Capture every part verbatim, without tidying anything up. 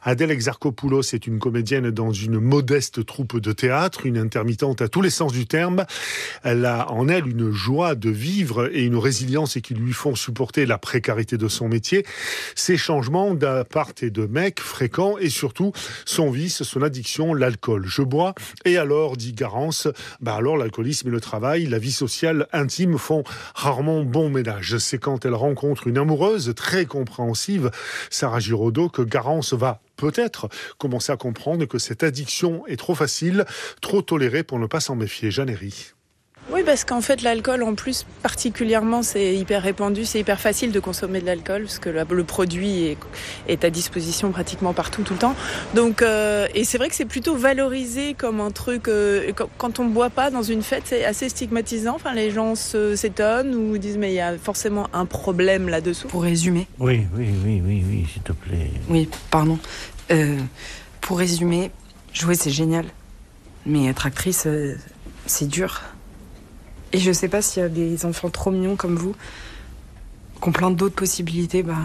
Adèle Exarchopoulos est une comédienne dans une modeste troupe de théâtre, une intermittente à tous les sens du terme. Elle a en elle une joie de vivre et une résilience qui lui font supporter la précarité de son métier, ses changements d'appart et de mec fréquents et surtout son vice, son addiction, l'alcool. Je bois et alors, dit Garance, bah alors l'alcoolisme et le travail, la vie sociale intime font rarement bon ménage. C'est quand elle rencontre une amoureuse très compréhensive, Sarah Giraudot, que Garance va peut-être commencer à comprendre que cette addiction est trop facile, trop tolérée pour ne pas s'en méfier. Jeanne Herry. Oui, parce qu'en fait, l'alcool, en plus, particulièrement, c'est hyper répandu, c'est hyper facile de consommer de l'alcool, parce que le produit est, est à disposition pratiquement partout, tout le temps. Donc, euh, et c'est vrai que c'est plutôt valorisé comme un truc, euh, quand on ne boit pas dans une fête, c'est assez stigmatisant. Enfin, les gens se, s'étonnent ou disent, mais il y a forcément un problème là-dessous. Pour résumer. Oui, oui, oui, oui, oui, s'il te plaît. Oui, pardon. Euh, pour résumer, jouer, c'est génial. Mais être actrice, euh, c'est dur. Et je sais pas s'il y a des enfants trop mignons comme vous, qui ont plein d'autres possibilités, bah,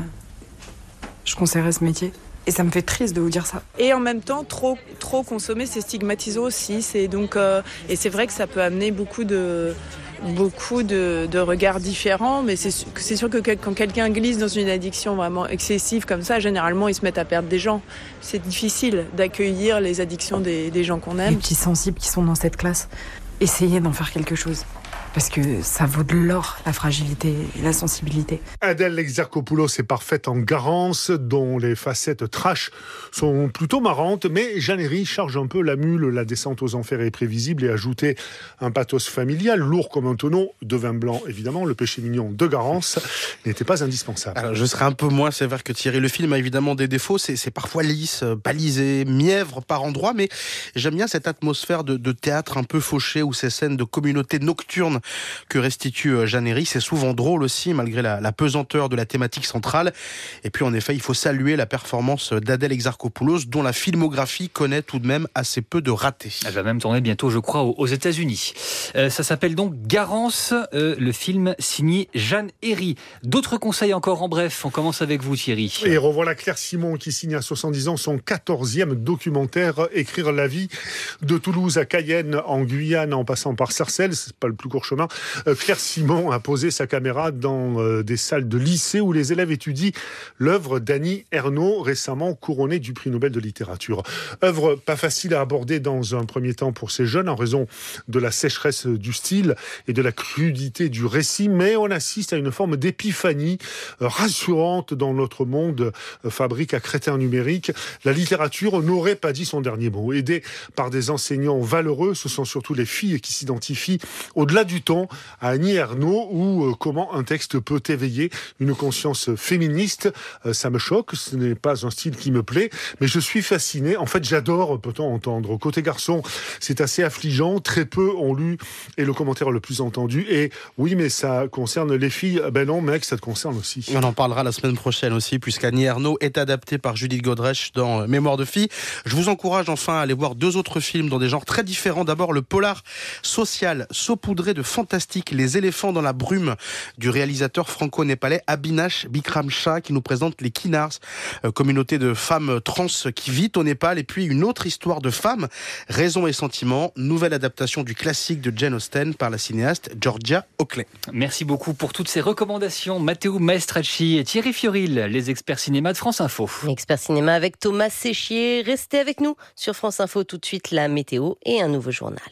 je conseillerais ce métier. Et ça me fait triste de vous dire ça. Et en même temps, trop, trop consommer, c'est stigmatisant aussi. C'est donc, euh, et c'est vrai que ça peut amener beaucoup de, beaucoup de, de regards différents. Mais c'est, c'est sûr que quand quelqu'un glisse dans une addiction vraiment excessive comme ça, généralement, ils se mettent à perdre des gens. C'est difficile d'accueillir les addictions des, des gens qu'on aime. Les petits sensibles qui sont dans cette classe, essayez d'en faire quelque chose. Parce que ça vaut de l'or, la fragilité et la sensibilité. Adèle Exarchopoulos est parfaite en Garance, dont les facettes trash sont plutôt marrantes, mais Jeanne Herry charge un peu la mule, la descente aux enfers est prévisible et ajouter un pathos familial, lourd comme un tonneau de vin blanc, évidemment. Le péché mignon de Garance n'était pas indispensable. Alors, je serai un peu moins sévère que Thierry. Le film a évidemment des défauts, c'est, c'est parfois lisse, balisé, mièvre par endroits, mais j'aime bien cette atmosphère de, de théâtre un peu fauché, où ces scènes de communauté nocturne que restitue Jeanne Herry, c'est souvent drôle aussi, malgré la, la pesanteur de la thématique centrale. Et puis en effet, il faut saluer la performance d'Adèle Exarchopoulos, dont la filmographie connaît tout de même assez peu de ratés. Elle va même tourner bientôt, je crois, aux, aux États-Unis. Euh, ça s'appelle donc Garance, euh, le film signé Jeanne Herry. D'autres conseils encore en bref, on commence avec vous Thierry. Et revoilà Claire Simon qui signe à soixante-dix ans son quatorzième documentaire, Écrire la vie, de Toulouse à Cayenne, en Guyane, en passant par Sarcelles, c'est pas le plus court chemin. Claire Simon a posé sa caméra dans euh, des salles de lycée où les élèves étudient l'œuvre d'Annie Ernaux, récemment couronnée du prix Nobel de littérature. Œuvre pas facile à aborder dans un premier temps pour ces jeunes en raison de la sécheresse du style et de la crudité du récit, mais on assiste à une forme d'épiphanie euh, rassurante dans notre monde euh, fabrique à crétin numérique. La littérature n'aurait pas dit son dernier mot. Aidée par des enseignants valeureux, ce sont surtout les filles qui s'identifient au-delà du temps à Annie Ernaux, ou euh, comment un texte peut éveiller une conscience féministe. Euh, ça me choque, ce n'est pas un style qui me plaît, mais je suis fasciné. En fait, j'adore, peut-on entendre. Côté garçon, c'est assez affligeant. Très peu ont lu, et le commentaire le plus entendu est « Oui, mais ça concerne les filles. » Ben non, mec, ça te concerne aussi. On en parlera la semaine prochaine aussi, puisqu'Annie Ernaux est adaptée par Judith Godrèche dans Mémoire de fille. Je vous encourage enfin à aller voir deux autres films dans des genres très différents. D'abord, le polar social saupoudré de fantastique, Les éléphants dans la brume, du réalisateur franco-népalais Abhinash Bikram Shah, qui nous présente les Kinars, euh, communauté de femmes trans qui vit au Népal. Et puis une autre histoire de femmes, Raison et sentiment, nouvelle adaptation du classique de Jane Austen par la cinéaste Georgia Oakley. Merci beaucoup pour toutes ces recommandations. Matteo Maestracci et Thierry Fioril, les experts cinéma de France Info. Expert cinéma avec Thomas Séchier. Restez avec nous sur France Info, tout de suite la météo et un nouveau journal.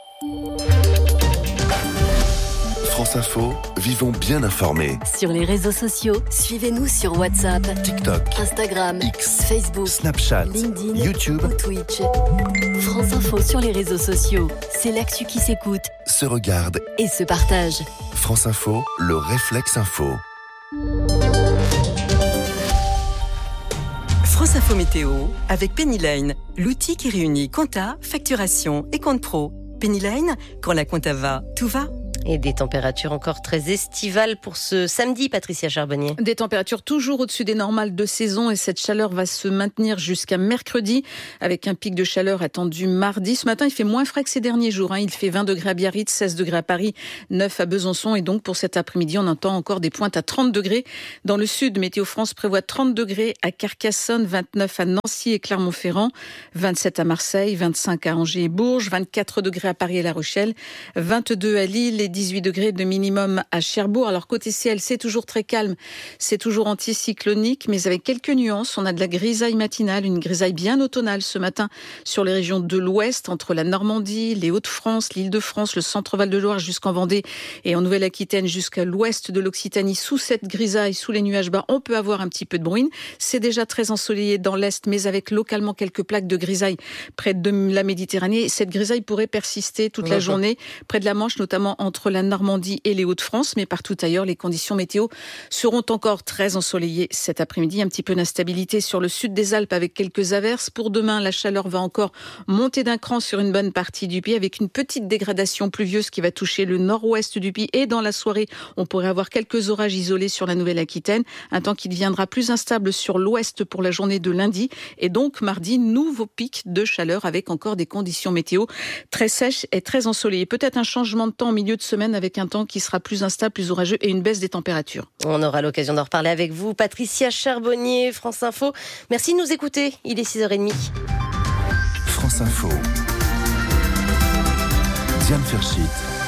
France Info, vivons bien informés. Sur les réseaux sociaux, suivez-nous sur WhatsApp, TikTok, Instagram, X, Facebook, Snapchat, LinkedIn, YouTube ou Twitch. France Info sur les réseaux sociaux, c'est l'actu qui s'écoute, se regarde et se partage. France Info, le réflexe info. France Info Météo avec Pennyline, l'outil qui réunit compta, facturation et compte pro. Pennyline, quand la compta va, tout va. Et des températures encore très estivales pour ce samedi, Patricia Charbonnier. Des températures toujours au-dessus des normales de saison et cette chaleur va se maintenir jusqu'à mercredi avec un pic de chaleur attendu mardi. Ce matin, il fait moins frais que ces derniers jours. Hein. Il fait vingt degrés à Biarritz, seize degrés à Paris, neuf à Besançon. Et donc, pour cet après-midi, on entend encore des pointes à trente degrés. Dans le sud, Météo France prévoit trente degrés à Carcassonne, vingt-neuf à Nancy et Clermont-Ferrand, vingt-sept à Marseille, vingt-cinq à Angers et Bourges, vingt-quatre degrés à Paris et La Rochelle, vingt-deux à Lille et dix-huit degrés de minimum à Cherbourg. Alors côté ciel, c'est toujours très calme, c'est toujours anticyclonique, mais avec quelques nuances. On a de la grisaille matinale, une grisaille bien automnale ce matin sur les régions de l'Ouest, entre la Normandie, les Hauts-de-France, l'Île-de-France, le centre-Val de Loire jusqu'en Vendée et en Nouvelle-Aquitaine jusqu'à l'ouest de l'Occitanie. Sous cette grisaille, sous les nuages bas, on peut avoir un petit peu de bruine. C'est déjà très ensoleillé dans l'Est, mais avec localement quelques plaques de grisaille près de la Méditerranée. Cette grisaille pourrait persister toute la journée près de la Manche, notamment entre la Normandie et les Hauts-de-France, mais partout ailleurs, les conditions météo seront encore très ensoleillées cet après-midi. Un petit peu d'instabilité sur le sud des Alpes avec quelques averses. Pour demain, la chaleur va encore monter d'un cran sur une bonne partie du pays avec une petite dégradation pluvieuse qui va toucher le nord-ouest du pays. Et dans la soirée, on pourrait avoir quelques orages isolés sur la Nouvelle-Aquitaine. Un temps qui deviendra plus instable sur l'ouest pour la journée de lundi. Et donc, mardi, nouveau pic de chaleur avec encore des conditions météo très sèches et très ensoleillées. Peut-être un changement de temps en milieu de semaine avec un temps qui sera plus instable, plus orageux et une baisse des températures. On aura l'occasion d'en reparler avec vous. Patricia Charbonnier, France Info. Merci de nous écouter. Il est six heures trente. France Info. Diane Ferchit.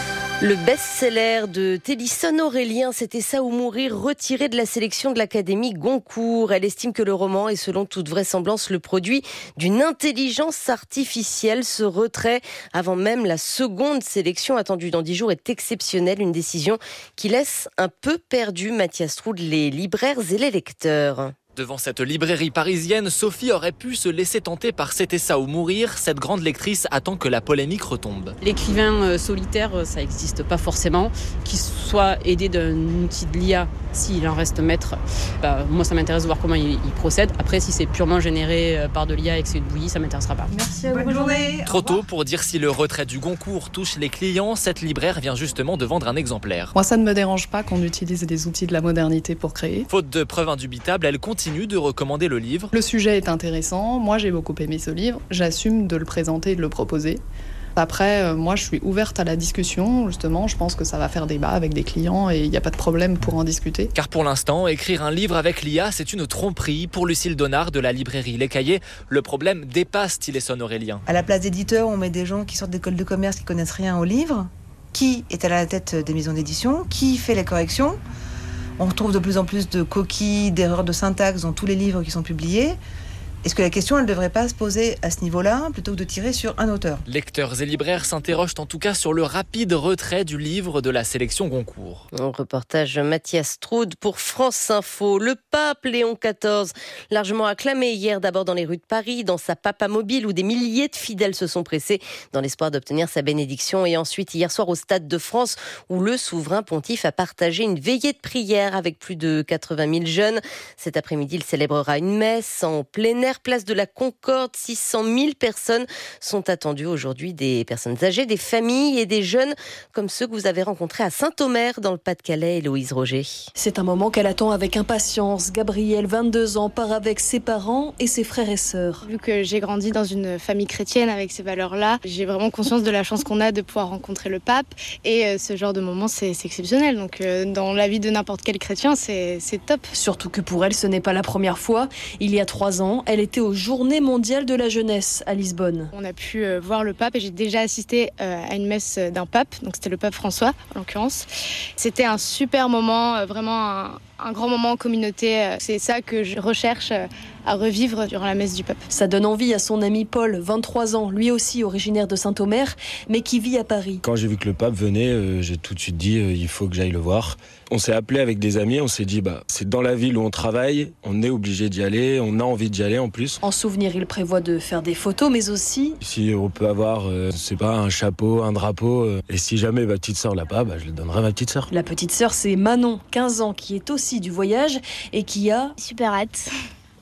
Le best-seller de Télisson Aurélien, C'était ça ou mourir, retiré de la sélection de l'Académie Goncourt. Elle estime que le roman est selon toute vraisemblance le produit d'une intelligence artificielle. Ce retrait, avant même la seconde sélection attendue dans dix jours, est exceptionnel. Une décision qui laisse un peu perdu, Mathias Troud, les libraires et les lecteurs. Devant cette librairie parisienne, Sophie aurait pu se laisser tenter par C'était ça ou mourir. Cette grande lectrice attend que la polémique retombe. L'écrivain euh, solitaire, ça n'existe pas forcément. Qu'il soit aidé d'un outil de l'I A, s'il en reste maître, bah, moi ça m'intéresse de voir comment il, il procède. Après, si c'est purement généré par de l'I A et que c'est une bouillie, ça ne m'intéressera pas. Merci à vous. Bonne journée. Trop tôt pour dire si le retrait du Goncourt touche les clients. Cette libraire vient justement de vendre un exemplaire. Moi, ça ne me dérange pas qu'on utilise des outils de la modernité pour créer. Faute de preuves indubitables, elle continue de recommander le livre. Le sujet est intéressant, moi j'ai beaucoup aimé ce livre, j'assume de le présenter et de le proposer. Après, euh, moi je suis ouverte à la discussion, justement, je pense que ça va faire débat avec des clients et il n'y a pas de problème pour en discuter. Car pour l'instant, écrire un livre avec l'I A, c'est une tromperie. Pour Lucille Donnard de la librairie Les Cahiers, le problème dépasse Télisson Aurélien. À la place d'éditeurs, on met des gens qui sortent d'écoles de commerce qui connaissent rien au livre. Qui est à la tête des maisons d'édition? Qui fait les corrections? On retrouve de plus en plus de coquilles, d'erreurs de syntaxe dans tous les livres qui sont publiés. Est-ce que la question, elle ne devrait pas se poser à ce niveau-là, plutôt que de tirer sur un auteur? Lecteurs et libraires s'interrogent en tout cas sur le rapide retrait du livre de la sélection Goncourt. Un reportage Mathias Troud pour France Info. Le pape Léon quatorze, largement acclamé hier d'abord dans les rues de Paris, dans sa papa mobile où des milliers de fidèles se sont pressés dans l'espoir d'obtenir sa bénédiction. Et ensuite hier soir au Stade de France où le souverain pontife a partagé une veillée de prière avec plus de quatre-vingt mille jeunes. Cet après-midi, il célébrera une messe en plein air. Place de la Concorde, six cent mille personnes sont attendues aujourd'hui, des personnes âgées, des familles et des jeunes comme ceux que vous avez rencontrés à Saint-Omer dans le Pas-de-Calais. Héloïse Roger. C'est un moment qu'elle attend avec impatience. Gabrielle, vingt-deux ans, part avec ses parents et ses frères et sœurs. Vu que j'ai grandi dans une famille chrétienne avec ces valeurs-là, j'ai vraiment conscience de la chance qu'on a de pouvoir rencontrer le pape et ce genre de moment c'est, c'est exceptionnel. Donc dans la vie de n'importe quel chrétien, c'est, c'est top. Surtout que pour elle, ce n'est pas la première fois. Il y a trois ans, elle était aux Journées mondiales de la jeunesse à Lisbonne. On a pu euh, voir le pape et j'ai déjà assisté euh, à une messe d'un pape, donc c'était le pape François en l'occurrence. C'était un super moment, euh, vraiment un, un grand moment en communauté. C'est ça que je recherche euh, à revivre durant la messe du pape. Ça donne envie à son ami Paul, vingt-trois ans, lui aussi originaire de Saint-Omer, mais qui vit à Paris. Quand j'ai vu que le pape venait, euh, j'ai tout de suite dit euh, il faut que j'aille le voir. On s'est appelé avec des amis, on s'est dit bah c'est dans la ville où on travaille, on est obligé d'y aller, on a envie d'y aller en plus. En souvenir, il prévoit de faire des photos, mais aussi... Si on peut avoir, euh, c'est pas un chapeau, un drapeau, euh, et si jamais ma petite sœur l'a pas, bah, je le donnerai à ma petite sœur. La petite sœur, c'est Manon, quinze ans, qui est aussi du voyage et qui a... Super hâte.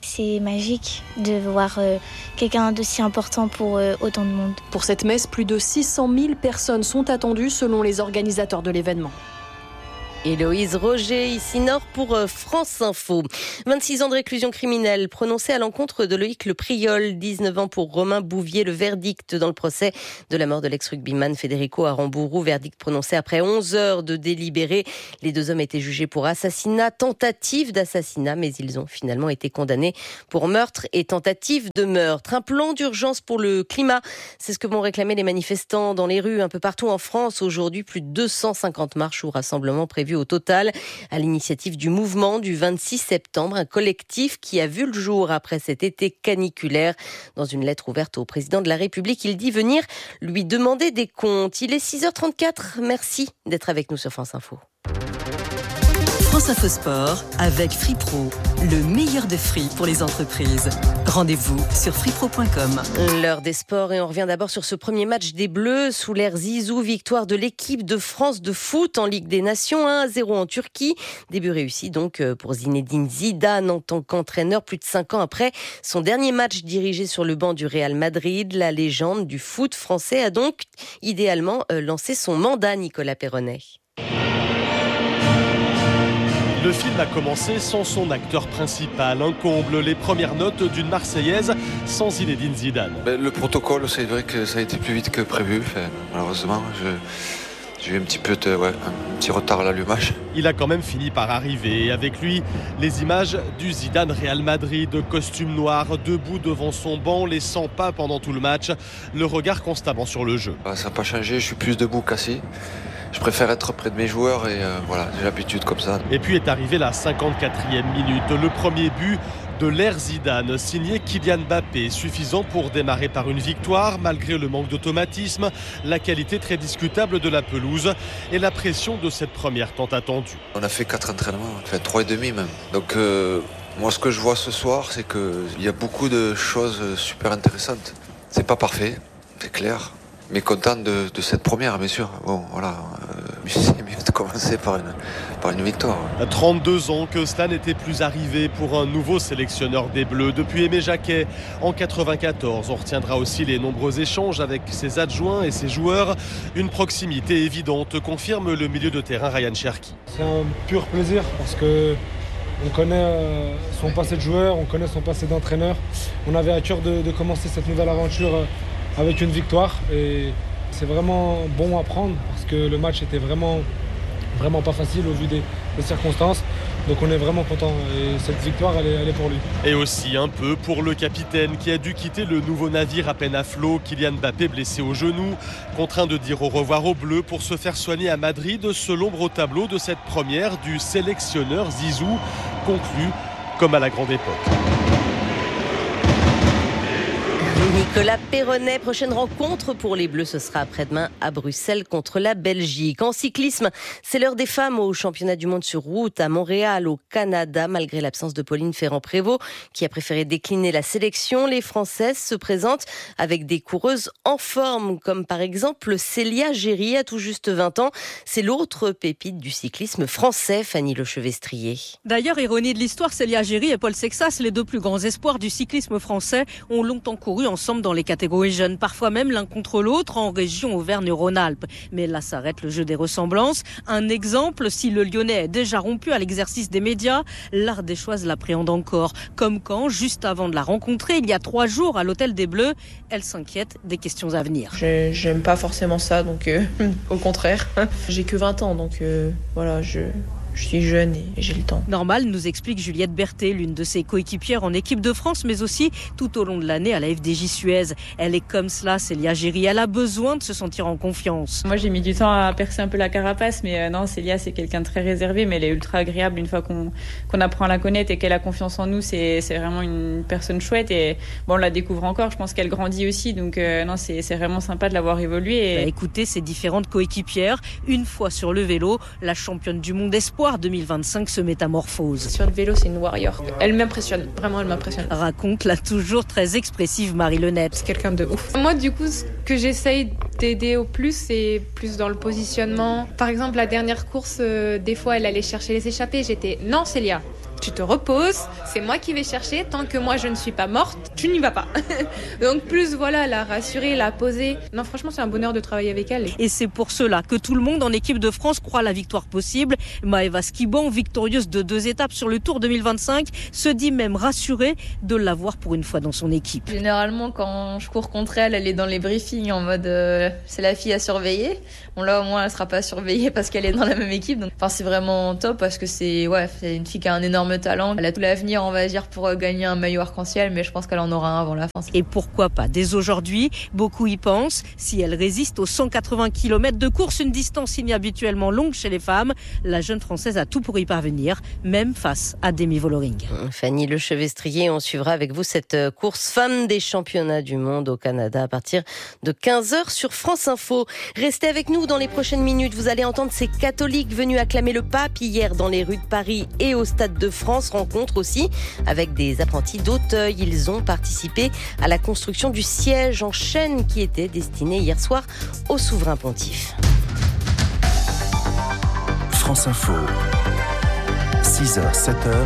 C'est magique de voir euh, quelqu'un d'aussi important pour euh, autant de monde. Pour cette messe, plus de six cent mille personnes sont attendues selon les organisateurs de l'événement. Héloïse Roger, ici Nord pour France Info. vingt-six ans de réclusion criminelle prononcée à l'encontre de Loïc Le Priol, dix-neuf ans pour Romain Bouvier. Le verdict dans le procès de la mort de l'ex-rugbyman Federico Aramburu. Verdict prononcé après onze heures de délibéré. Les deux hommes étaient jugés pour assassinat, tentative d'assassinat, mais ils ont finalement été condamnés pour meurtre et tentative de meurtre. Un plan d'urgence pour le climat, c'est ce que vont réclamer les manifestants dans les rues un peu partout en France. Aujourd'hui, plus de deux cent cinquante marches ou rassemblements prévus au total, à l'initiative du mouvement du vingt-six septembre, un collectif qui a vu le jour après cet été caniculaire. Dans une lettre ouverte au président de la République, il dit venir lui demander des comptes. Il est six heures trente-quatre. Merci d'être avec nous sur France Info. France Info Sport avec FreePro, le meilleur de free pour les entreprises. Rendez-vous sur freepro point com. L'heure des sports et on revient d'abord sur ce premier match des Bleus sous l'ère Zizou, victoire de l'équipe de France de foot en Ligue des Nations, un à zéro en Turquie. Début réussi donc pour Zinedine Zidane en tant qu'entraîneur plus de cinq ans après son dernier match dirigé sur le banc du Real Madrid. La légende du foot français a donc idéalement lancé son mandat, Nicolas Perronnet. Le film a commencé sans son acteur principal, un comble, les premières notes d'une Marseillaise sans Zinedine Zidane. Le protocole, c'est vrai que ça a été plus vite que prévu, enfin, malheureusement. Je... J'ai eu un petit peu de, ouais, un petit retard à l'allumage. Il a quand même fini par arriver. Et avec lui, les images du Zidane Real Madrid, costume noir, debout devant son banc, les cent pas pendant tout le match, le regard constamment sur le jeu. Ça n'a pas changé, je suis plus debout qu'assis. Je préfère être près de mes joueurs et euh, voilà, j'ai l'habitude comme ça. Et puis est arrivée la cinquante-quatrième minute, le premier but de l'ère Zidane, signé Kylian Mbappé, suffisant pour démarrer par une victoire malgré le manque d'automatisme, la qualité très discutable de la pelouse et la pression de cette première tant attendue. On a fait quatre entraînements, enfin trois et demi même. Donc euh, moi ce que je vois ce soir, c'est qu'il y a beaucoup de choses super intéressantes. C'est pas parfait, c'est clair. Mais content de, de cette première, bien sûr. Bon, voilà, euh, c'est mieux de commencer par une, par une victoire. À trente-deux ans que cela n'était plus arrivé pour un nouveau sélectionneur des Bleus. Depuis Aimé Jacquet, en quatre-vingt-quatorze, on retiendra aussi les nombreux échanges avec ses adjoints et ses joueurs. Une proximité évidente, confirme le milieu de terrain Ryan Cherki. C'est un pur plaisir parce que on connaît son passé de joueur, on connaît son passé d'entraîneur. On avait à cœur de, de commencer cette nouvelle aventure avec une victoire et c'est vraiment bon à prendre parce que le match était vraiment, vraiment pas facile au vu des, des circonstances. Donc on est vraiment content et cette victoire elle est, elle est pour lui. Et aussi un peu pour le capitaine qui a dû quitter le nouveau navire à peine à flot, Kylian Mbappé blessé au genou, contraint de dire au revoir aux Bleus pour se faire soigner à Madrid, ce l'ombre au tableau de cette première du sélectionneur Zizou, conclu comme à la grande époque. Nicolas Perronnet, prochaine rencontre pour les Bleus, ce sera après-demain à Bruxelles contre la Belgique. En cyclisme, c'est l'heure des femmes au championnat du monde sur route à Montréal, au Canada. Malgré l'absence de Pauline Ferrand-Prévot, qui a préféré décliner la sélection, les Françaises se présentent avec des coureuses en forme, comme par exemple Célia Géry, à tout juste vingt ans. C'est l'autre pépite du cyclisme français, Fanny Lechevestrier. D'ailleurs, ironie de l'histoire, Célia Géry et Paul Sexas, les deux plus grands espoirs du cyclisme français, ont longtemps couru ensemble dans les catégories jeunes, parfois même l'un contre l'autre en région Auvergne-Rhône-Alpes. Mais là s'arrête le jeu des ressemblances. Un exemple, si le Lyonnais est déjà rompu à l'exercice des médias, l'Ardéchoise l'appréhende encore. Comme quand, juste avant de la rencontrer, il y a trois jours à l'Hôtel des Bleus, elle s'inquiète des questions à venir. J'ai, j'aime pas forcément ça, donc euh, au contraire. J'ai que vingt ans, donc euh, voilà, je... Je suis jeune et j'ai le temps. Normal, nous explique Juliette Berthet, l'une de ses coéquipières en équipe de France, mais aussi tout au long de l'année à la F D J Suez. Elle est comme cela, Célia Géry. Elle a besoin de se sentir en confiance. Moi, j'ai mis du temps à percer un peu la carapace, mais euh, non, Célia, c'est quelqu'un de très réservé, mais elle est ultra agréable une fois qu'on, qu'on apprend à la connaître et qu'elle a confiance en nous. C'est, c'est vraiment une personne chouette et bon, on la découvre encore. Je pense qu'elle grandit aussi, donc euh, non, c'est, c'est vraiment sympa de l'avoir évolué. Et... Bah, écoutez ses différentes coéquipières. Une fois sur le vélo, la championne du monde espoir deux mille vingt-cinq se métamorphose. Sur le vélo, c'est une warrior. Elle m'impressionne, vraiment elle m'impressionne. Raconte la toujours très expressive Marie Lenette. C'est quelqu'un de ouf. Moi, du coup, ce que j'essaye d'aider au plus, c'est plus dans le positionnement. Par exemple, la dernière course, euh, des fois, elle allait chercher les échappées. J'étais, non Célia, tu te reposes, c'est moi qui vais chercher, tant que moi je ne suis pas morte, tu n'y vas pas. Donc plus voilà, la rassurer, la poser. Non, franchement, c'est un bonheur de travailler avec elle. Et c'est pour cela que tout le monde en équipe de France croit à la victoire possible. Maëva Skibon, victorieuse de deux étapes sur le Tour deux mille vingt-cinq, se dit même rassurée de l'avoir pour une fois dans son équipe. Généralement, quand je cours contre elle, elle est dans les briefings en mode euh, c'est la fille à surveiller. Bon là, au moins, elle sera pas surveillée parce qu'elle est dans la même équipe. Donc, enfin, c'est vraiment top parce que c'est ouais, c'est une fille qui a un énorme talent. Elle a tout l'avenir, on va dire, pour gagner un maillot arc-en-ciel, mais je pense qu'elle en aura un avant la fin. Et pourquoi pas dès aujourd'hui, beaucoup y pensent. Si elle résiste aux cent quatre-vingts kilomètres de course, une distance inhabituellement longue chez les femmes, la jeune Française a tout pour y parvenir, même face à Demi Vollering. Fanny Lechevestrier, on suivra avec vous cette course femme des championnats du monde au Canada à partir de quinze heures sur France Info. Restez avec nous dans les prochaines minutes. Vous allez entendre ces catholiques venus acclamer le pape hier dans les rues de Paris et au Stade de France. Rencontre aussi avec des apprentis d'Auteuil. Ils ont participé à la construction du siège en chêne qui était destiné hier soir au souverain pontife. France Info, six heures, sept heures,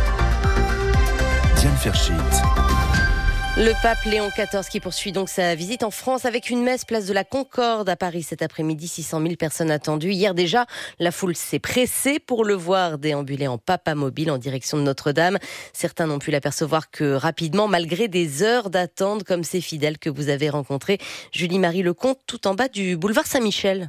Diane Ferschit. Le pape Léon quatorze qui poursuit donc sa visite en France avec une messe place de la Concorde à Paris cet après-midi. six cent mille personnes attendues. Hier déjà, la foule s'est pressée pour le voir déambuler en papamobile en direction de Notre-Dame. Certains n'ont pu l'apercevoir que rapidement malgré des heures d'attente comme ces fidèles que vous avez rencontrés. Julie-Marie Lecomte tout en bas du boulevard Saint-Michel.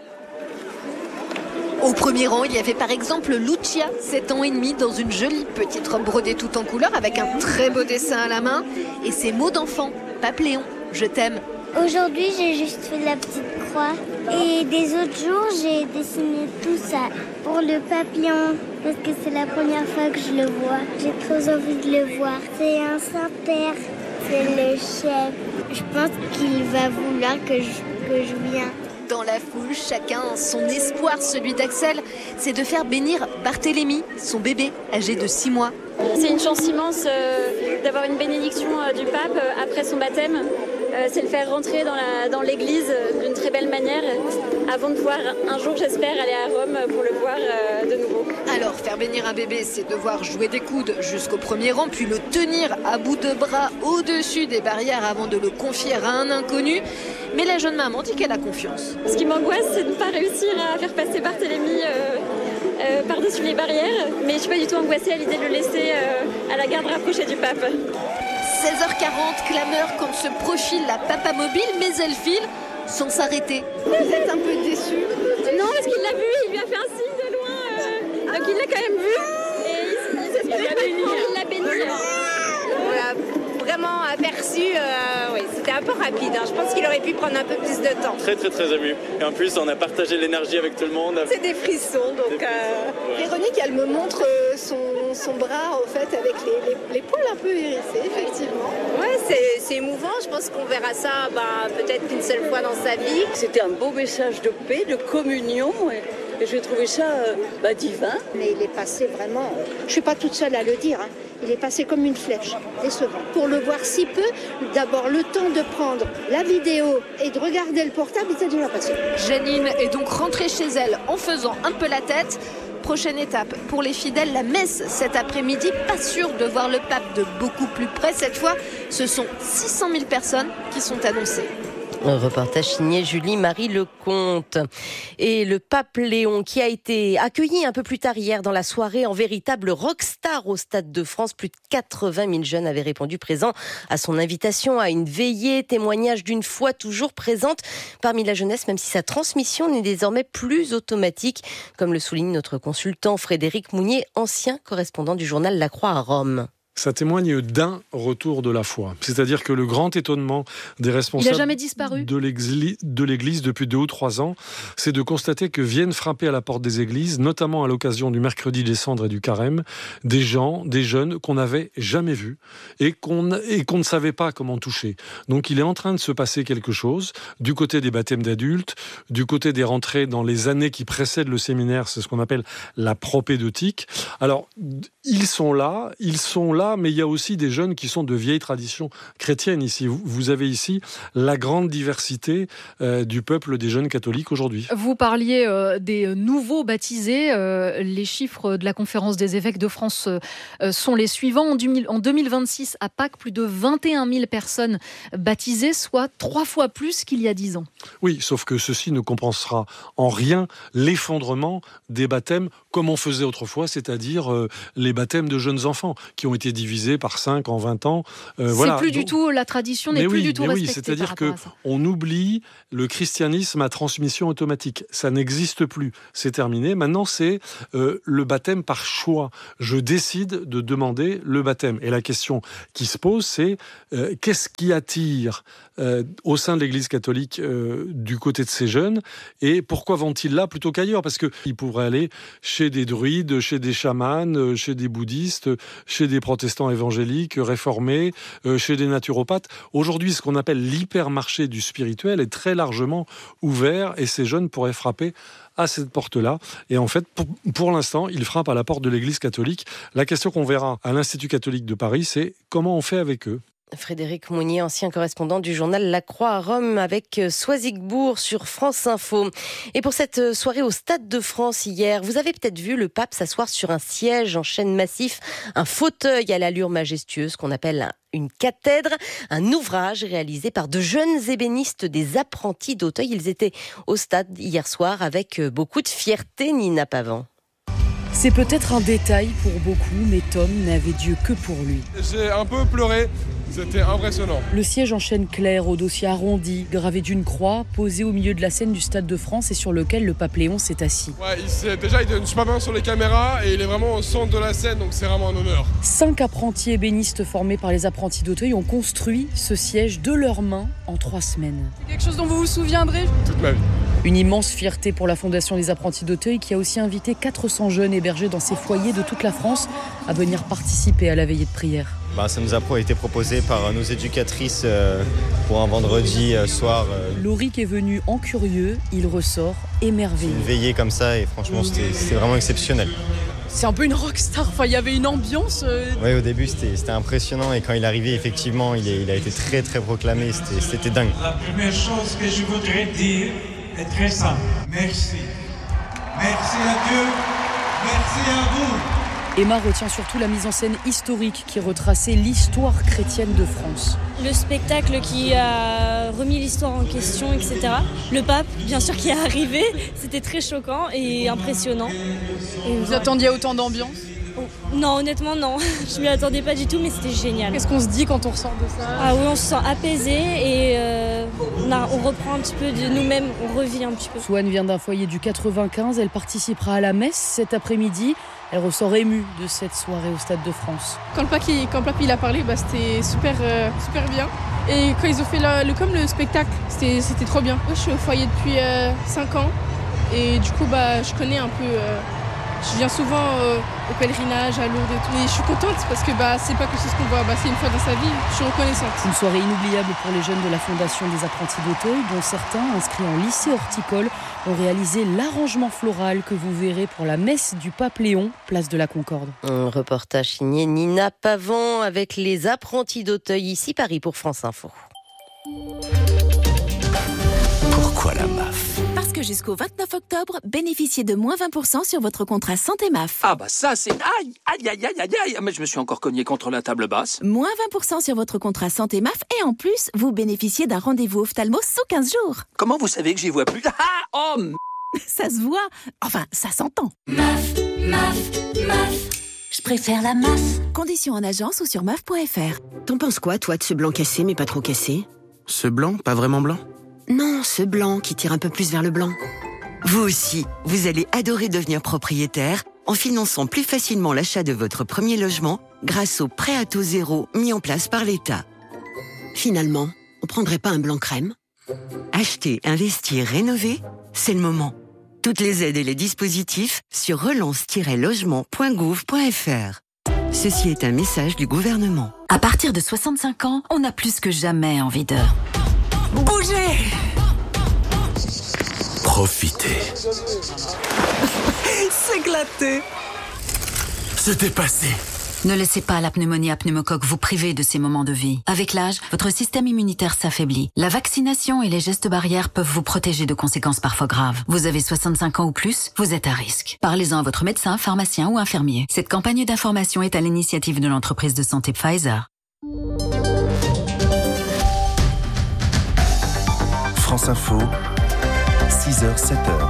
Au premier rang, il y avait par exemple Lucia, sept ans et demi, dans une jolie petite robe brodée tout en couleur avec un très beau dessin à la main. Et ses mots d'enfant, Pape Léon, je t'aime. Aujourd'hui, j'ai juste fait la petite croix. Et des autres jours, j'ai dessiné tout ça pour le Pape Léon, parce que c'est la première fois que je le vois. J'ai trop envie de le voir. C'est un Saint-Père, c'est le chef. Je pense qu'il va vouloir que je, que je vienne. Dans la foule, chacun son espoir, celui d'Axel, c'est de faire bénir Barthélemy, son bébé âgé de six mois. C'est une chance immense euh, d'avoir une bénédiction euh, du pape euh, après son baptême. Euh, c'est le faire rentrer dans, la, dans l'église euh, d'une très belle manière avant de pouvoir un jour, j'espère, aller à Rome pour le voir euh, de nouveau. Alors, faire bénir un bébé, c'est devoir jouer des coudes jusqu'au premier rang, puis le tenir à bout de bras au-dessus des barrières avant de le confier à un inconnu. Mais la jeune maman dit qu'elle a confiance. Ce qui m'angoisse, c'est de ne pas réussir à faire passer Barthélemy euh, euh, par-dessus les barrières. Mais je ne suis pas du tout angoissée à l'idée de le laisser euh, à la garde rapprochée du pape. seize heures quarante, clameur quand se profile la papamobile, mais elle file sans s'arrêter. Vous êtes un peu déçue? Non, parce qu'il l'a vu, il lui a fait un signe de loin. Euh, donc il l'a quand même vu. Et il, il s'est béni. Il l'a béni. On l'a vraiment aperçu, euh, oui, c'était un peu rapide. Hein. Je pense qu'il aurait pu prendre un peu plus de temps. Très très très ému. Et en plus, on a partagé l'énergie avec tout le monde. C'est des frissons. Donc, des frissons, euh... ouais. Véronique, elle me montre son, son bras en fait avec les, les, les poils un peu hérissés, effectivement. Ouais, c'est, c'est émouvant. Je pense qu'on verra ça bah, peut-être qu'une seule fois dans sa vie. C'était un beau message de paix, de communion. Et... Et j'ai trouvé ça euh, bah, divin. Mais il est passé vraiment, je ne suis pas toute seule à le dire, hein. Il est passé comme une flèche, décevant. Pour le voir si peu, d'abord le temps de prendre la vidéo et de regarder le portable, il était déjà passé. Janine est donc rentrée chez elle en faisant un peu la tête. Prochaine étape pour les fidèles, la messe cet après-midi. Pas sûr de voir le pape de beaucoup plus près. Cette fois, ce sont six cent mille personnes qui sont annoncées. Un reportage signé Julie-Marie Lecomte. Et le pape Léon qui a été accueilli un peu plus tard hier dans la soirée en véritable rockstar au Stade de France. Plus de quatre-vingt mille jeunes avaient répondu présents à son invitation à une veillée, témoignage d'une foi toujours présente parmi la jeunesse, même si sa transmission n'est désormais plus automatique, comme le souligne notre consultant Frédéric Mounier, ancien correspondant du journal La Croix à Rome. Ça témoigne d'un retour de la foi. C'est-à-dire que le grand étonnement des responsables Il a jamais disparu. de l'église, de l'église depuis deux ou trois ans, c'est de constater que viennent frapper à la porte des églises, notamment à l'occasion du mercredi des cendres et du carême, des gens, des jeunes qu'on n'avait jamais vus et qu'on, et qu'on ne savait pas comment toucher. Donc il est en train de se passer quelque chose du côté des baptêmes d'adultes, du côté des rentrées dans les années qui précèdent le séminaire, c'est ce qu'on appelle la propédeutique. Alors, ils sont là, ils sont là là, mais il y a aussi des jeunes qui sont de vieilles traditions chrétiennes ici. Vous avez ici la grande diversité euh, du peuple des jeunes catholiques aujourd'hui. Vous parliez euh, des nouveaux baptisés. Euh, les chiffres de la Conférence des évêques de France euh, sont les suivants. En, du, en deux mille vingt-six, à Pâques, plus de vingt et un mille personnes baptisées, soit trois fois plus qu'il y a dix ans. Oui, sauf que ceci ne compensera en rien l'effondrement des baptêmes comme on faisait autrefois, c'est-à-dire euh, les baptêmes de jeunes enfants qui ont été divisés par cinq en vingt ans. Euh, c'est voilà. plus Donc, du tout, la tradition n'est plus oui, du tout mais respectée. Oui, c'est-à-dire par qu'on oublie le christianisme à transmission automatique. Ça n'existe plus. C'est terminé. Maintenant, c'est euh, le baptême par choix. Je décide de demander le baptême. Et la question qui se pose, c'est euh, qu'est-ce qui attire euh, au sein de l'Église catholique euh, du côté de ces jeunes et pourquoi vont-ils là plutôt qu'ailleurs? Parce qu'ils pourraient aller chez des druides, chez des chamans, chez des bouddhistes, chez des protestants évangéliques, réformés, euh, chez des naturopathes. Aujourd'hui, ce qu'on appelle l'hypermarché du spirituel est très largement ouvert et ces jeunes pourraient frapper à cette porte-là. Et en fait, pour, pour l'instant, ils frappent à la porte de l'Église catholique. La question qu'on verra à l'Institut catholique de Paris, c'est comment on fait avec eux. Frédéric Mounier, ancien correspondant du journal La Croix à Rome avec Soisigbourg sur France Info. Et pour cette soirée au Stade de France hier, vous avez peut-être vu le pape s'asseoir sur un siège en chêne massif, un fauteuil à l'allure majestueuse qu'on appelle une cathèdre, un ouvrage réalisé par de jeunes ébénistes, des apprentis d'Auteuil. Ils étaient au stade hier soir avec beaucoup de fierté, Nina Pavan. C'est peut-être un détail pour beaucoup, mais Tom n'avait Dieu que pour lui. J'ai un peu pleuré, c'était impressionnant. Le siège en chêne clair, au dossier arrondi, gravé d'une croix, posé au milieu de la scène du Stade de France et sur lequel le pape Léon s'est assis. Ouais, il s'est, déjà il donne super bien sur les caméras et il est vraiment au centre de la scène, donc c'est vraiment un honneur. Cinq apprentis ébénistes formés par les apprentis d'Auteuil ont construit ce siège de leurs mains en trois semaines. C'est quelque chose dont vous vous souviendrez toute ma vie. Une immense fierté pour la Fondation des apprentis d'Auteuil qui a aussi invité quatre cents jeunes hébergés dans ses foyers de toute la France à venir participer à la veillée de prière. Bah, ça nous a été proposé par nos éducatrices pour un vendredi soir. Lauric est venu en curieux, il ressort émerveillé. Une veillée comme ça et franchement c'était, c'était vraiment exceptionnel. C'est un peu une rockstar, enfin, il y avait une ambiance. Euh... Oui, au début c'était, c'était impressionnant et quand il est arrivé, effectivement, il, est, il a été très très proclamé, c'était, c'était dingue. La première chose que je voudrais dire est très simple. Merci. Merci à Dieu, merci à vous. Emma retient surtout la mise en scène historique qui retraçait l'histoire chrétienne de France. Le spectacle qui a remis l'histoire en question, et cetera. Le pape, bien sûr, qui est arrivé, c'était très choquant et impressionnant. Et vous attendiez autant d'ambiance ? Non, honnêtement, non. Je m'y attendais pas du tout, mais c'était génial. Qu'est-ce qu'on se dit quand on ressort de ça ? Ah oui, on se sent apaisé et euh, on, a, on reprend un petit peu de nous-mêmes, on revit un petit peu. Swan vient d'un foyer du quatre-vingt-quinze, elle participera à la messe cet après-midi. Elle ressort émue de cette soirée au Stade de France. Quand le pape, quand le pape il a parlé, bah, c'était super, euh, super bien. Et quand ils ont fait le, le, comme le spectacle, c'était, c'était trop bien. Moi, je suis au foyer depuis euh, cinq ans et du coup, bah, je connais un peu... Euh, Je viens souvent euh, au pèlerinage, à Lourdes et tout. Et je suis contente parce que bah, c'est pas que c'est ce qu'on voit, bah, c'est une fois dans sa vie. Je suis reconnaissante. Une soirée inoubliable pour les jeunes de la Fondation des apprentis d'Auteuil, dont certains, inscrits en lycée horticole, ont réalisé l'arrangement floral que vous verrez pour la messe du pape Léon, place de la Concorde. Un reportage signé Nina Pavan avec les apprentis d'Auteuil, ici Paris pour France Info. Pourquoi la M A F ? Parce que jusqu'au vingt-neuf octobre, bénéficiez de moins vingt pour cent sur votre contrat santé M A F. Ah bah ça c'est... Aïe, aïe, aïe, aïe, aïe, aïe. Mais je me suis encore cogné contre la table basse. Moins vingt pour cent sur votre contrat santé M A F et en plus, vous bénéficiez d'un rendez-vous ophtalmo sous quinze jours. Comment vous savez que j'y vois plus ? Ah, oh m... Ça se voit. Enfin, ça s'entend. M A F, M A F, M A F. Je préfère la M A F. Conditions en agence ou sur M A F point F R. T'en penses quoi, toi, de ce blanc cassé mais pas trop cassé ? Ce blanc, pas vraiment blanc ? Non, ce blanc qui tire un peu plus vers le blanc. Vous aussi, vous allez adorer devenir propriétaire en finançant plus facilement l'achat de votre premier logement grâce au prêt à taux zéro mis en place par l'État. Finalement, on prendrait pas un blanc crème ? Acheter, investir, rénover, c'est le moment. Toutes les aides et les dispositifs sur relance tiret logement point gouv point F R. Ceci est un message du gouvernement. À partir de soixante-cinq ans, on a plus que jamais envie de... bouger. Profitez. S'éclater. Se dépasser. Ne laissez pas la pneumonie à pneumocoque vous priver de ces moments de vie. Avec l'âge, votre système immunitaire s'affaiblit. La vaccination et les gestes barrières peuvent vous protéger de conséquences parfois graves. Vous avez soixante-cinq ans ou plus, vous êtes à risque. Parlez-en à votre médecin, pharmacien ou infirmier. Cette campagne d'information est à l'initiative de l'entreprise de santé Pfizer. France Info, six heures sept heures.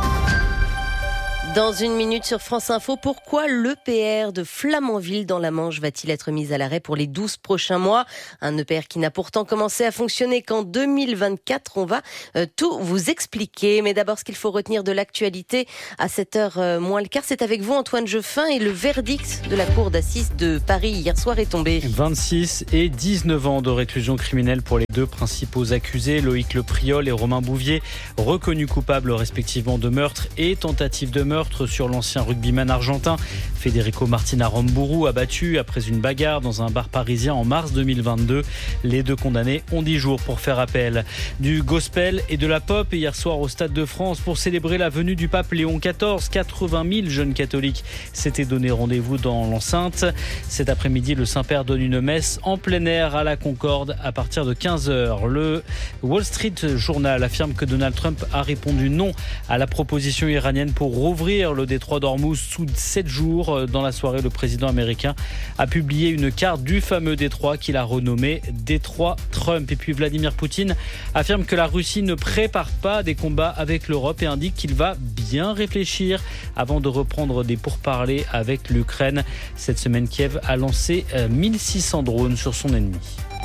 Dans une minute sur France Info, pourquoi l'E P R de Flamanville dans la Manche va-t-il être mis à l'arrêt pour les douze prochains mois ? Un E P R qui n'a pourtant commencé à fonctionner qu'en deux mille vingt-quatre. On va euh, tout vous expliquer. Mais d'abord, ce qu'il faut retenir de l'actualité à sept heures euh, moins le quart, c'est avec vous Antoine Jeffin, et le verdict de la Cour d'assises de Paris hier soir est tombé. vingt-six et dix-neuf ans de réclusion criminelle pour les deux principaux accusés, Loïc Lepriol et Romain Bouvier, reconnus coupables respectivement de meurtre et tentative de meurtre sur l'ancien rugbyman argentin Federico Martina Rombourou, abattu après une bagarre dans un bar parisien en mars deux mille vingt-deux. Les deux condamnés ont dix jours pour faire appel. Du gospel et de la pop hier soir au Stade de France pour célébrer la venue du pape Léon quatorze. quatre-vingt mille jeunes catholiques s'étaient donné rendez-vous dans l'enceinte. Cet après-midi, le Saint-Père donne une messe en plein air à la Concorde à partir de quinze heures. Le Wall Street Journal affirme que Donald Trump a répondu non à la proposition iranienne pour rouvrir le détroit d'Ormuz sous sept jours. Dans la soirée, le président américain a publié une carte du fameux détroit qu'il a renommé détroit Trump. Et puis Vladimir Poutine affirme que la Russie ne prépare pas des combats avec l'Europe et indique qu'il va bien réfléchir avant de reprendre des pourparlers avec l'Ukraine. Cette semaine, Kiev a lancé mille six cents drones sur son ennemi.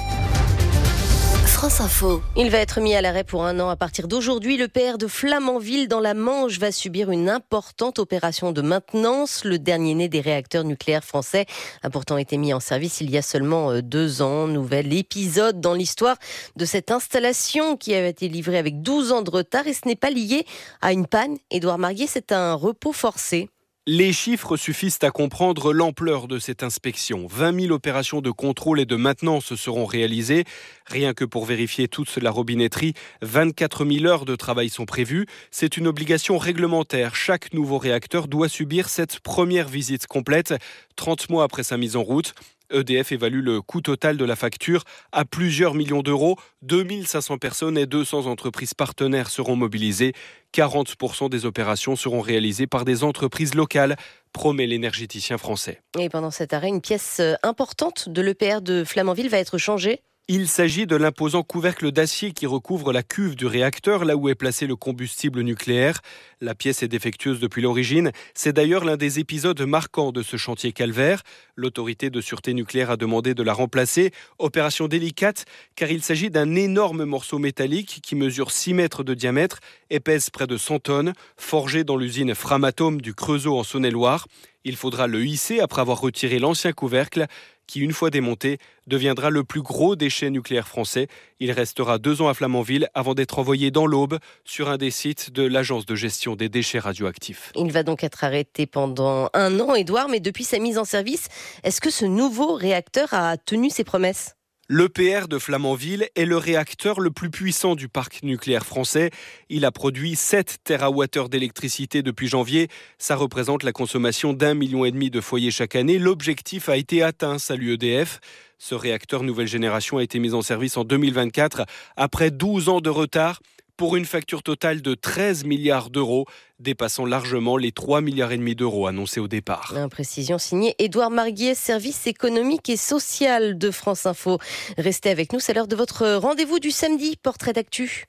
France Info. Il va être mis à l'arrêt pour un an. À partir d'aujourd'hui, le P R de Flamanville dans la Manche va subir une importante opération de maintenance. Le dernier né des réacteurs nucléaires français a pourtant été mis en service il y a seulement deux ans. Nouvel épisode dans l'histoire de cette installation qui a été livrée avec douze ans de retard, et ce n'est pas lié à une panne. Édouard Marguier, c'est un repos forcé. Les chiffres suffisent à comprendre l'ampleur de cette inspection. vingt mille opérations de contrôle et de maintenance seront réalisées. Rien que pour vérifier toute la robinetterie, vingt-quatre mille heures de travail sont prévues. C'est une obligation réglementaire. Chaque nouveau réacteur doit subir cette première visite complète, trente mois après sa mise en route. E D F évalue le coût total de la facture à plusieurs millions d'euros. deux mille cinq cents personnes et deux cents entreprises partenaires seront mobilisées. quarante pour cent des opérations seront réalisées par des entreprises locales, promet l'énergéticien français. Et pendant cet arrêt, une pièce importante de l'E P R de Flamanville va être changée. Il s'agit de l'imposant couvercle d'acier qui recouvre la cuve du réacteur, là où est placé le combustible nucléaire. La pièce est défectueuse depuis l'origine. C'est d'ailleurs l'un des épisodes marquants de ce chantier calvaire. L'autorité de sûreté nucléaire a demandé de la remplacer. Opération délicate, car il s'agit d'un énorme morceau métallique qui mesure six mètres de diamètre et pèse près de cent tonnes, forgé dans l'usine Framatome du Creusot en Saône-et-Loire. Il faudra le hisser après avoir retiré l'ancien couvercle, qui, une fois démonté, deviendra le plus gros déchet nucléaire français. Il restera deux ans à Flamanville avant d'être envoyé dans l'Aube sur un des sites de l'Agence de gestion des déchets radioactifs. Il va donc être arrêté pendant un an, Édouard, mais depuis sa mise en service, est-ce que ce nouveau réacteur a tenu ses promesses ? L'E P R de Flamanville est le réacteur le plus puissant du parc nucléaire français. Il a produit sept térawattheures d'électricité depuis janvier. Ça représente la consommation d'un million et demi de foyers chaque année. L'objectif a été atteint, salue E D F. Ce réacteur nouvelle génération a été mis en service en deux mille vingt-quatre, après douze ans de retard, pour une facture totale de treize milliards d'euros, dépassant largement les trois milliards et demi d'euros annoncés au départ. Une précision signée Édouard Marguier, service économique et social de France Info. Restez avec nous, c'est l'heure de votre rendez-vous du samedi, portrait d'actu.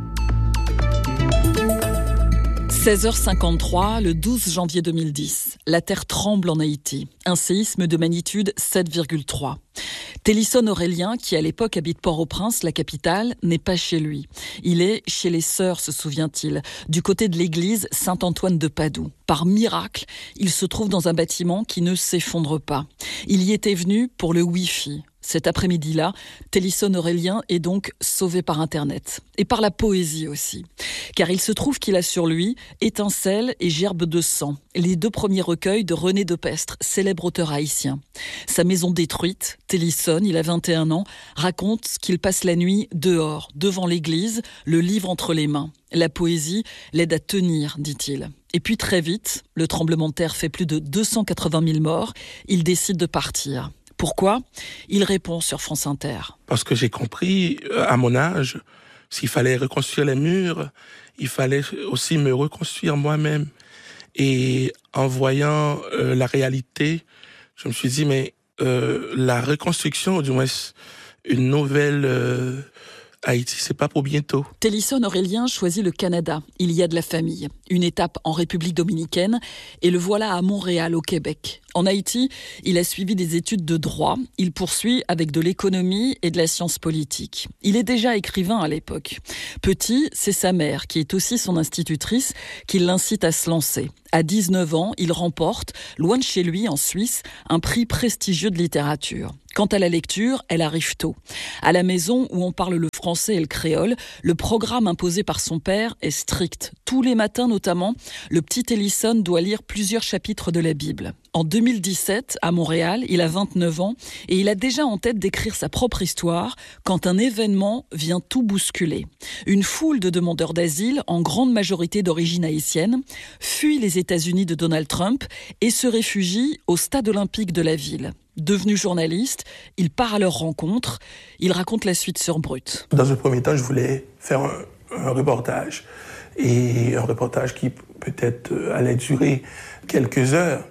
seize heures cinquante-trois, le douze janvier deux mille dix. La terre tremble en Haïti. Un séisme de magnitude sept virgule trois. Télisson Aurélien, qui à l'époque habite Port-au-Prince, la capitale, n'est pas chez lui. Il est chez les sœurs, se souvient-il, du côté de l'église Saint-Antoine de Padoue. Par miracle, il se trouve dans un bâtiment qui ne s'effondre pas. Il y était venu pour le Wi-Fi. Cet après-midi-là, Télisson Aurélien est donc sauvé par Internet. Et par la poésie aussi. Car il se trouve qu'il a sur lui Étincelle et Gerbe de sang, les deux premiers recueils de René Depestre, célèbre auteur haïtien. Sa maison détruite, Télisson, il a vingt et un ans, raconte qu'il passe la nuit dehors, devant l'église, le livre entre les mains. La poésie l'aide à tenir, dit-il. Et puis très vite, le tremblement de terre fait plus de deux cent quatre-vingt mille morts, il décide de partir. Pourquoi ? Il répond sur France Inter. Parce que j'ai compris, à mon âge, s'il fallait reconstruire les murs, il fallait aussi me reconstruire moi-même. Et en voyant euh, la réalité, je me suis dit, mais euh, la reconstruction, ou du moins une nouvelle euh, Haïti, c'est pas pour bientôt. Télisson Aurélien choisit le Canada. Il y a de la famille. Une étape en République dominicaine et le voilà à Montréal, au Québec. En Haïti, il a suivi des études de droit. Il poursuit avec de l'économie et de la science politique. Il est déjà écrivain à l'époque. Petit, c'est sa mère, qui est aussi son institutrice, qui l'incite à se lancer. À dix-neuf ans, il remporte, loin de chez lui, en Suisse, un prix prestigieux de littérature. Quant à la lecture, elle arrive tôt. À la maison où on parle le français et le créole, le programme imposé par son père est strict. Tous les matins notamment, le petit Télisson doit lire plusieurs chapitres de la Bible. En deux mille dix-sept, à Montréal, il a vingt-neuf ans et il a déjà en tête d'écrire sa propre histoire quand un événement vient tout bousculer. Une foule de demandeurs d'asile, en grande majorité d'origine haïtienne, fuit les États-Unis de Donald Trump et se réfugie au stade olympique de la ville. Devenu journaliste, il part à leur rencontre. Il raconte la suite sur Brut. Dans un premier temps, je voulais faire un, un reportage. Et un reportage qui peut-être allait durer quelques heures.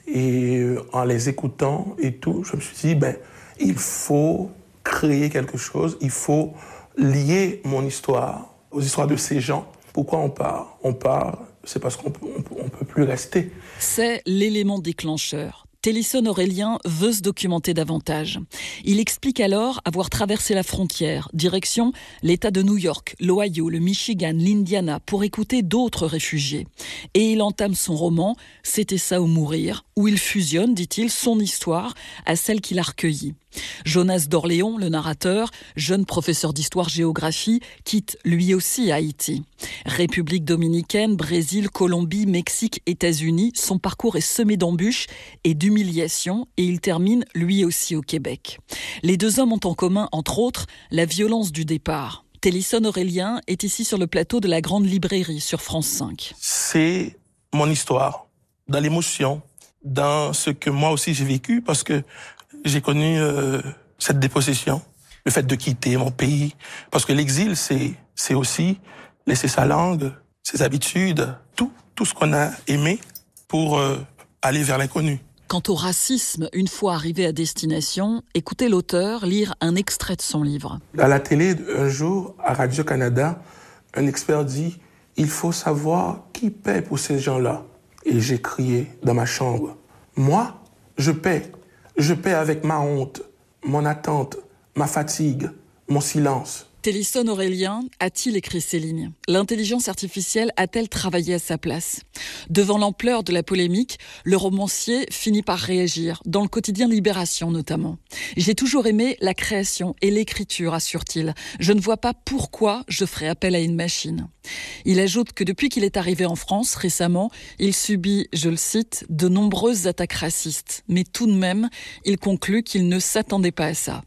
Et en les écoutant et tout, je me suis dit, ben, il faut créer quelque chose. Il faut lier mon histoire aux histoires de ces gens. Pourquoi on part ? On part, c'est parce qu'on ne peut plus rester. C'est l'élément déclencheur. Télisson Aurélien veut se documenter davantage. Il explique alors avoir traversé la frontière, direction l'État de New York, l'Ohio, le Michigan, l'Indiana, pour écouter d'autres réfugiés. Et il entame son roman « C'était ça ou mourir », où il fusionne, dit-il, son histoire à celle qu'il a recueillie. Jonas d'Orléans, le narrateur, jeune professeur d'histoire-géographie, quitte lui aussi Haïti. République dominicaine, Brésil, Colombie, Mexique, États-Unis, son parcours est semé d'embûches et d'humiliations et il termine lui aussi au Québec. Les deux hommes ont en commun, entre autres, la violence du départ. Télisson Aurélien est ici sur le plateau de la Grande Librairie sur France cinq. C'est mon histoire, dans l'émotion, dans ce que moi aussi j'ai vécu, parce que j'ai connu euh, cette dépossession, le fait de quitter mon pays, parce que l'exil, c'est c'est aussi laisser sa langue, ses habitudes, tout, tout ce qu'on a aimé pour euh, aller vers l'inconnu. Quant au racisme, une fois arrivé à destination, écoutez l'auteur lire un extrait de son livre. À la télé, un jour, à Radio-Canada, un expert dit « Il faut savoir qui paie pour ces gens-là ». Et j'ai crié dans ma chambre « Moi, je paie. Je paie avec ma honte, mon attente, ma fatigue, mon silence. » Télisson Aurélien a-t-il écrit ces lignes ? L'intelligence artificielle a-t-elle travaillé à sa place ? Devant l'ampleur de la polémique, le romancier finit par réagir, dans le quotidien Libération notamment. « J'ai toujours aimé la création et l'écriture, assure-t-il. Je ne vois pas pourquoi je ferais appel à une machine. » Il ajoute que depuis qu'il est arrivé en France récemment, il subit, je le cite, de nombreuses attaques racistes. Mais tout de même, il conclut qu'il ne s'attendait pas à ça.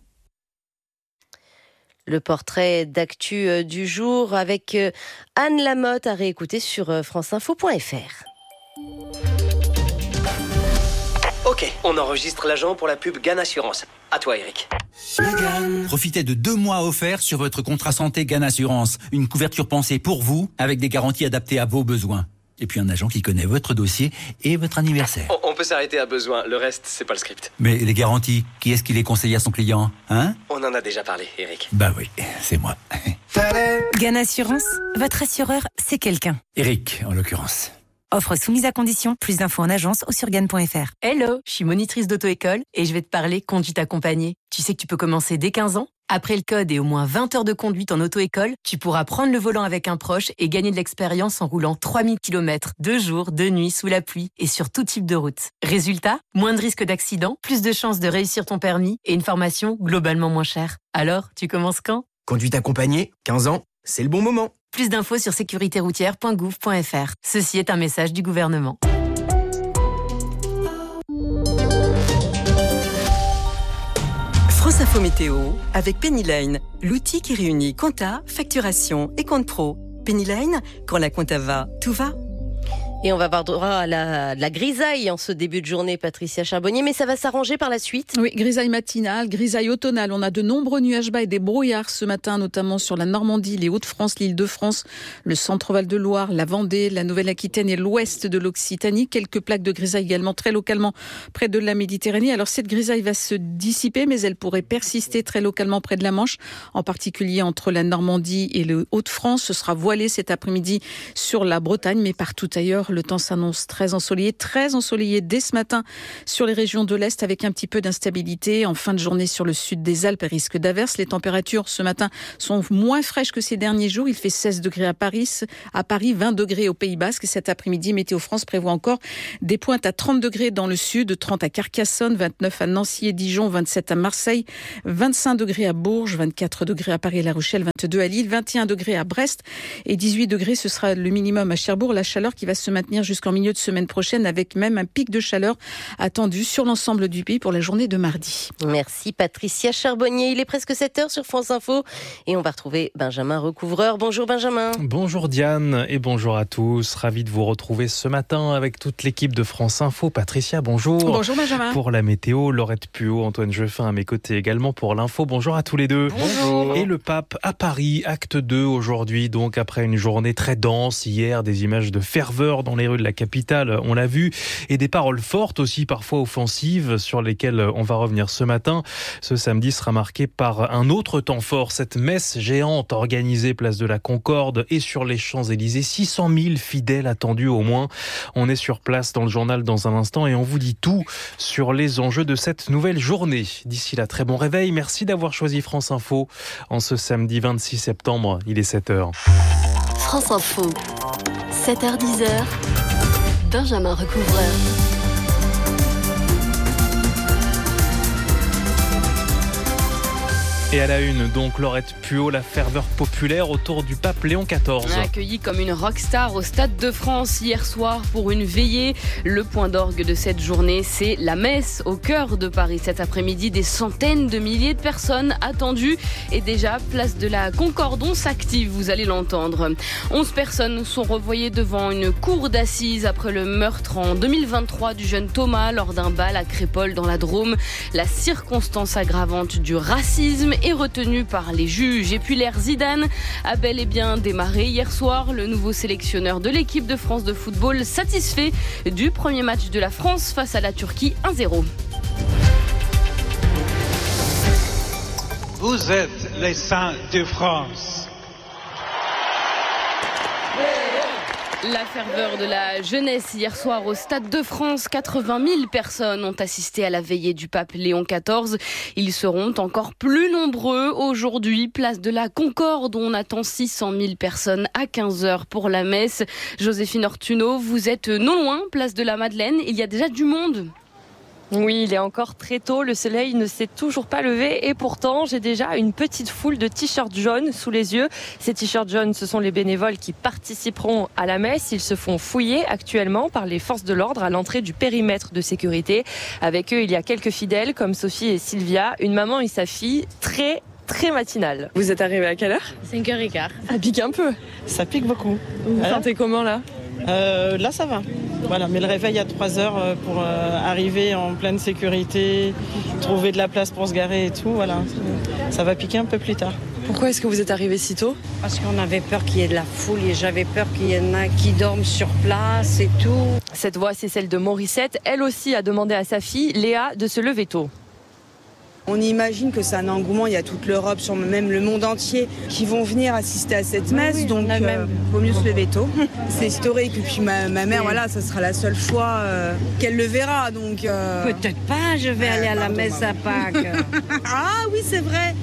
Le portrait d'actu du jour avec Anne Lamotte à réécouter sur franceinfo point f r. Ok, on enregistre l'agent pour la pub Gann Assurance. À toi, Eric. Profitez de deux mois offerts sur votre contrat santé Gann Assurance. Une couverture pensée pour vous, avec des garanties adaptées à vos besoins. Et puis un agent qui connaît votre dossier et votre anniversaire. On, on peut s'arrêter à besoin, le reste, c'est pas le script. Mais les garanties, qui est-ce qui les conseille à son client, hein ? On en a déjà parlé, Eric. Bah oui, c'est moi. Gann Assurance, votre assureur, c'est quelqu'un. Eric, en l'occurrence. Offre soumise à condition, plus d'infos en agence ou sur gann point f r. Hello, je suis monitrice d'auto-école et je vais te parler conduite accompagnée. Tu sais que tu peux commencer dès quinze ans ? Après le code et au moins vingt heures de conduite en auto-école, tu pourras prendre le volant avec un proche et gagner de l'expérience en roulant trois mille kilomètres, deux jours, deux nuits, sous la pluie et sur tout type de route. Résultat, moins de risques d'accident, plus de chances de réussir ton permis et une formation globalement moins chère. Alors, tu commences quand ? Conduite accompagnée, quinze ans, c'est le bon moment. Plus d'infos sur sécurité routière point gouv point f r. Ceci est un message du gouvernement. France Info Météo avec Pennyline, l'outil qui réunit compta, facturation et compte pro. Pennyline, quand la compta va, tout va. Et on va avoir droit à la, la grisaille en ce début de journée, Patricia Charbonnier, mais ça va s'arranger par la suite. Oui, grisaille matinale, grisaille automnale. On a de nombreux nuages bas et des brouillards ce matin, notamment sur la Normandie, les Hauts-de-France, l'Île-de-France, le centre-Val de Loire, la Vendée, la Nouvelle-Aquitaine et l'ouest de l'Occitanie. Quelques plaques de grisaille également très localement près de la Méditerranée. Alors cette grisaille va se dissiper, mais elle pourrait persister très localement près de la Manche, en particulier entre la Normandie et le Hauts-de-France. Ce sera voilé cet après-midi sur la Bretagne, mais partout ailleurs, le temps s'annonce très ensoleillé, très ensoleillé dès ce matin sur les régions de l'Est avec un petit peu d'instabilité. En fin de journée sur le sud des Alpes, risque d'averse. Les températures ce matin sont moins fraîches que ces derniers jours. Il fait seize degrés à Paris, à Paris, vingt degrés au Pays Basque. Cet après-midi, Météo France prévoit encore des pointes à trente degrés dans le sud, trente à Carcassonne, vingt-neuf à Nancy et Dijon, vingt-sept à Marseille, vingt-cinq degrés à Bourges, vingt-quatre degrés à Paris et La Rochelle, vingt-deux à Lille, vingt et un degrés à Brest et dix-huit degrés, ce sera le minimum à Cherbourg. La chaleur qui va se maintenir jusqu'en milieu de semaine prochaine avec même un pic de chaleur attendu sur l'ensemble du pays pour la journée de mardi. Merci Patricia Charbonnier. Il est presque sept heures sur France Info et on va retrouver Benjamin Recouvreur. Bonjour Benjamin. Bonjour Diane et bonjour à tous. Ravi de vous retrouver ce matin avec toute l'équipe de France Info. Patricia, bonjour. Bonjour Benjamin. Pour la météo, Laurette Puot, Antoine Jeffin à mes côtés également pour l'info. Bonjour à tous les deux. Bonjour. Et le pape à Paris, acte deux aujourd'hui, donc après une journée très dense. Hier, des images de ferveur dans les rues de la capitale, on l'a vu, et des paroles fortes aussi, parfois offensives, sur lesquelles on va revenir ce matin. Ce samedi sera marqué par un autre temps fort, cette messe géante organisée place de la Concorde et sur les Champs-Élysées. six cent mille fidèles attendus au moins. On est sur place dans le journal dans un instant et on vous dit tout sur les enjeux de cette nouvelle journée. D'ici là, très bon réveil. Merci d'avoir choisi France Info en ce samedi vingt-six septembre. Il est sept heures. France Info, sept heures dix. Benjamin Recouvreur. Et à la une, donc, Laurette Puot, la ferveur populaire autour du pape Léon quatorze. Accueilli comme une rockstar au Stade de France hier soir pour une veillée. Le point d'orgue de cette journée, c'est la messe au cœur de Paris. Cet après-midi, des centaines de milliers de personnes attendues. Et déjà, place de la Concorde, on s'active, vous allez l'entendre. onze personnes sont revoyées devant une cour d'assises après le meurtre en deux mille vingt-trois du jeune Thomas lors d'un bal à Crépol dans la Drôme. La circonstance aggravante du racisme est retenu par les juges. Et puis l'ère Zidane a bel et bien démarré hier soir. Le nouveau sélectionneur de l'équipe de France de football satisfait du premier match de la France face à la Turquie un zéro. Vous êtes les saints de France. La ferveur de la jeunesse hier soir au Stade de France. quatre-vingt mille personnes ont assisté à la veillée du pape Léon quatorze. Ils seront encore plus nombreux aujourd'hui. Place de la Concorde, où on attend six cent mille personnes à quinze heures pour la messe. Joséphine Ortuno, vous êtes non loin, place de la Madeleine. Il y a déjà du monde. Oui, il est encore très tôt, le soleil ne s'est toujours pas levé et pourtant j'ai déjà une petite foule de t-shirts jaunes sous les yeux. Ces t-shirts jaunes, ce sont les bénévoles qui participeront à la messe. Ils se font fouiller actuellement par les forces de l'ordre à l'entrée du périmètre de sécurité. Avec eux, il y a quelques fidèles comme Sophie et Sylvia, une maman et sa fille très très matinale. Vous êtes arrivés à quelle heure ? cinq heures quinze. Ça pique un peu. Ça pique beaucoup. Vous vous sentez comment là ? Euh, là ça va, voilà, mais le réveil à trois heures pour euh, arriver en pleine sécurité, trouver de la place pour se garer et tout, voilà, ça va piquer un peu plus tard. Pourquoi est-ce que vous êtes arrivé si tôt ? Parce qu'on avait peur qu'il y ait de la foule et j'avais peur qu'il y en a qui dorment sur place et tout. Cette voix c'est celle de Morissette, elle aussi a demandé à sa fille Léa de se lever tôt. On imagine que c'est un engouement, il y a toute l'Europe, sur même le monde entier, qui vont venir assister à cette messe, oui, donc il euh, vaut mieux se lever tôt. C'est historique, et puis ma, ma mère, oui. Voilà, ça sera la seule fois euh, qu'elle le verra. Donc, euh... Peut-être pas, je vais euh, aller à la messe à Pâques. Ah oui, c'est vrai,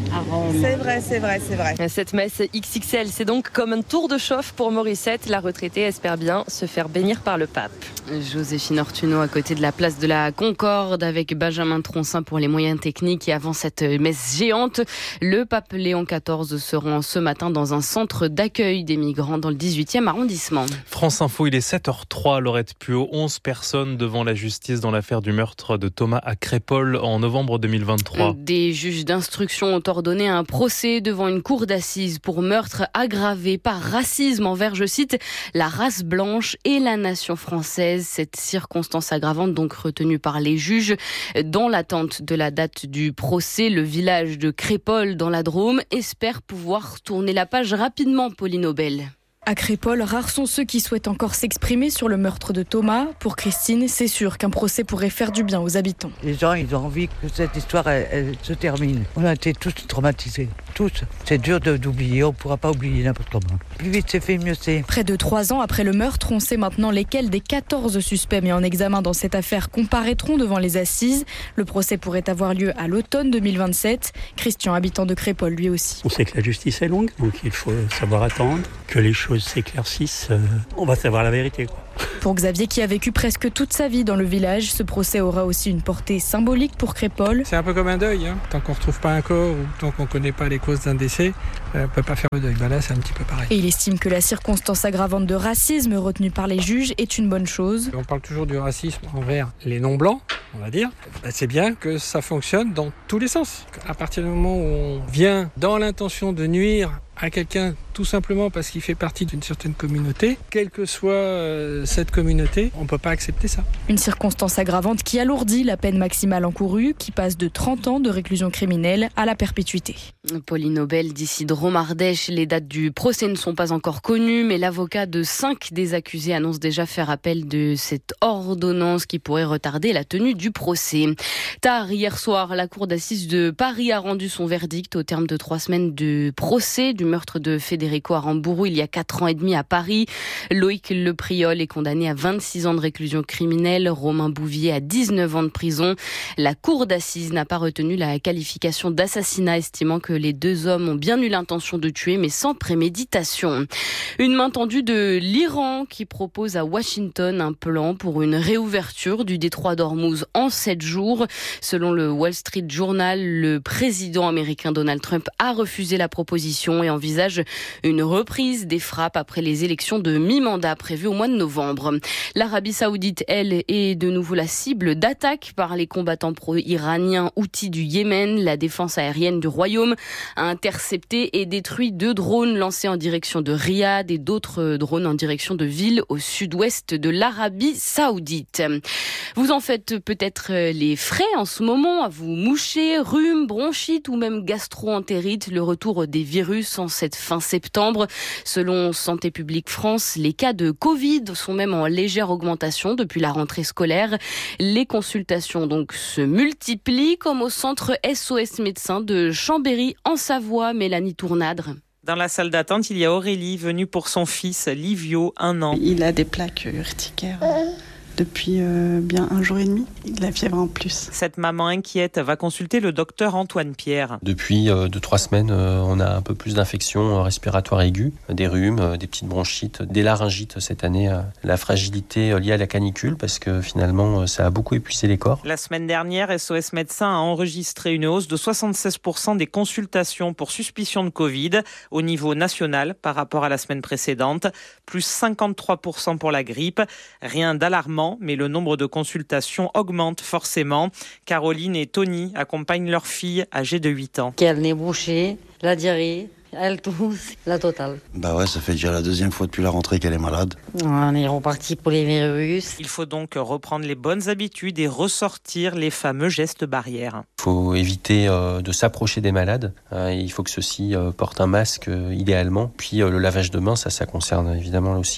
C'est vrai, c'est vrai, c'est vrai. Cette messe X X L, c'est donc comme un tour de chauffe pour Morissette. La retraitée espère bien se faire bénir par le pape. Joséphine Ortuno à côté de la place de la Concorde avec Benjamin Troncin pour les moyens techniques. Et avant cette messe géante, le pape Léon quatorze se rend ce matin dans un centre d'accueil des migrants dans le dix-huitième arrondissement. France Info, il est sept heures trois, Laurette Puot. onze personnes devant la justice dans l'affaire du meurtre de Thomas à Crépol en novembre deux mille vingt-trois. Des juges d'instruction ont ordonné un procès devant une cour d'assises pour meurtre aggravé par racisme envers, je cite, la race blanche et la nation française. Cette circonstance aggravante donc retenue par les juges. Dans l'attente de la date du procès, le village de Crépol dans la Drôme espère pouvoir tourner la page rapidement, Pauline Aubel. À Crépol, rares sont ceux qui souhaitent encore s'exprimer sur le meurtre de Thomas. Pour Christine, c'est sûr qu'un procès pourrait faire du bien aux habitants. Les gens, ils ont envie que cette histoire elle, elle se termine. On a été tous traumatisés, tous. C'est dur de, d'oublier, on ne pourra pas oublier n'importe comment. Plus vite c'est fait, mieux c'est. Près de trois ans après le meurtre, on sait maintenant lesquels des quatorze suspects mis en examen dans cette affaire comparaîtront devant les assises. Le procès pourrait avoir lieu à l'automne deux mille vingt-sept. Christian, habitant de Crépol, lui aussi. On sait que la justice est longue, donc il faut savoir attendre que les choses s'éclaircissent, euh, on va savoir la vérité, quoi. Pour Xavier, qui a vécu presque toute sa vie dans le village, ce procès aura aussi une portée symbolique pour Crépol. C'est un peu comme un deuil, hein. Tant qu'on ne retrouve pas un corps ou tant qu'on ne connaît pas les causes d'un décès, euh, on ne peut pas faire le deuil. Ben là, c'est un petit peu pareil. Et il estime que la circonstance aggravante de racisme retenue par les juges est une bonne chose. On parle toujours du racisme envers les non-blancs, on va dire. Ben, c'est bien que ça fonctionne dans tous les sens. À partir du moment où on vient dans l'intention de nuire à quelqu'un tout simplement parce qu'il fait partie d'une certaine communauté, quelle que soit euh, cette communauté, on ne peut pas accepter ça. Une circonstance aggravante qui alourdit la peine maximale encourue, qui passe de trente ans de réclusion criminelle à la perpétuité. Pauline Nobel d'ici Drôme-Ardèche, les dates du procès ne sont pas encore connues, mais l'avocat de cinq des accusés annonce déjà faire appel de cette ordonnance qui pourrait retarder la tenue du procès. Tard hier soir, la cour d'assises de Paris a rendu son verdict au terme de trois semaines de procès du meurtre de Federico Aramburu il y a quatre ans et demi à Paris. Loïc Lepriol est condamné à vingt-six ans de réclusion criminelle, Romain Bouvier à dix-neuf ans de prison. La cour d'assises n'a pas retenu la qualification d'assassinat, estimant que les deux hommes ont bien eu l'intention de tuer, mais sans préméditation. Une main tendue de l'Iran qui propose à Washington un plan pour une réouverture du détroit d'Ormuz en sept jours. Selon le Wall Street Journal, le président américain Donald Trump a refusé la proposition et envisage une reprise des frappes après les élections de mi-mandat prévues au mois de novembre. L'Arabie Saoudite, elle, est de nouveau la cible d'attaques par les combattants pro-iraniens Houthis du Yémen. La défense aérienne du Royaume a intercepté et détruit deux drones lancés en direction de Riyad et d'autres drones en direction de villes au sud-ouest de l'Arabie Saoudite. Vous en faites peut-être les frais en ce moment, à vous moucher, rhume, bronchite ou même gastro-entérite, le retour des virus en cette fin septembre. Selon Santé publique France, les cas de Covid sont même en légère augmentation depuis la rentrée scolaire. Les consultations donc se multiplient, comme au centre S O S Médecins de Chambéry en Savoie. Mélanie Tournadre. Dans la salle d'attente, il y a Aurélie, venue pour son fils Livio, un an. Il a des plaques urticaires depuis euh, bien un jour et demi. Il a la fièvre en plus. Cette maman inquiète va consulter le docteur Antoine Pierre. Depuis euh, deux, trois semaines, euh, on a un peu plus d'infections respiratoires aiguës, des rhumes, euh, des petites bronchites, des laryngites cette année. Euh, la fragilité euh, liée à la canicule, parce que finalement, euh, ça a beaucoup épuisé les corps. La semaine dernière, S O S Médecins a enregistré une hausse de soixante-seize pour cent des consultations pour suspicion de Covid au niveau national par rapport à la semaine précédente, plus cinquante-trois pour cent pour la grippe. Rien d'alarmant, mais le nombre de consultations augmente forcément. Caroline et Tony accompagnent leur fille âgée de huit ans. Qu'elle n'est bouchée, la diarrhée, elle tousse, la totale. Bah ouais, ça fait déjà la deuxième fois depuis la rentrée qu'elle est malade. On est reparti pour les virus. Il faut donc reprendre les bonnes habitudes et ressortir les fameux gestes barrières. Il faut éviter euh, de s'approcher des malades. Euh, il faut que ceux-ci euh, portent un masque euh, idéalement. Puis euh, le lavage de mains, ça, ça concerne évidemment aussi les,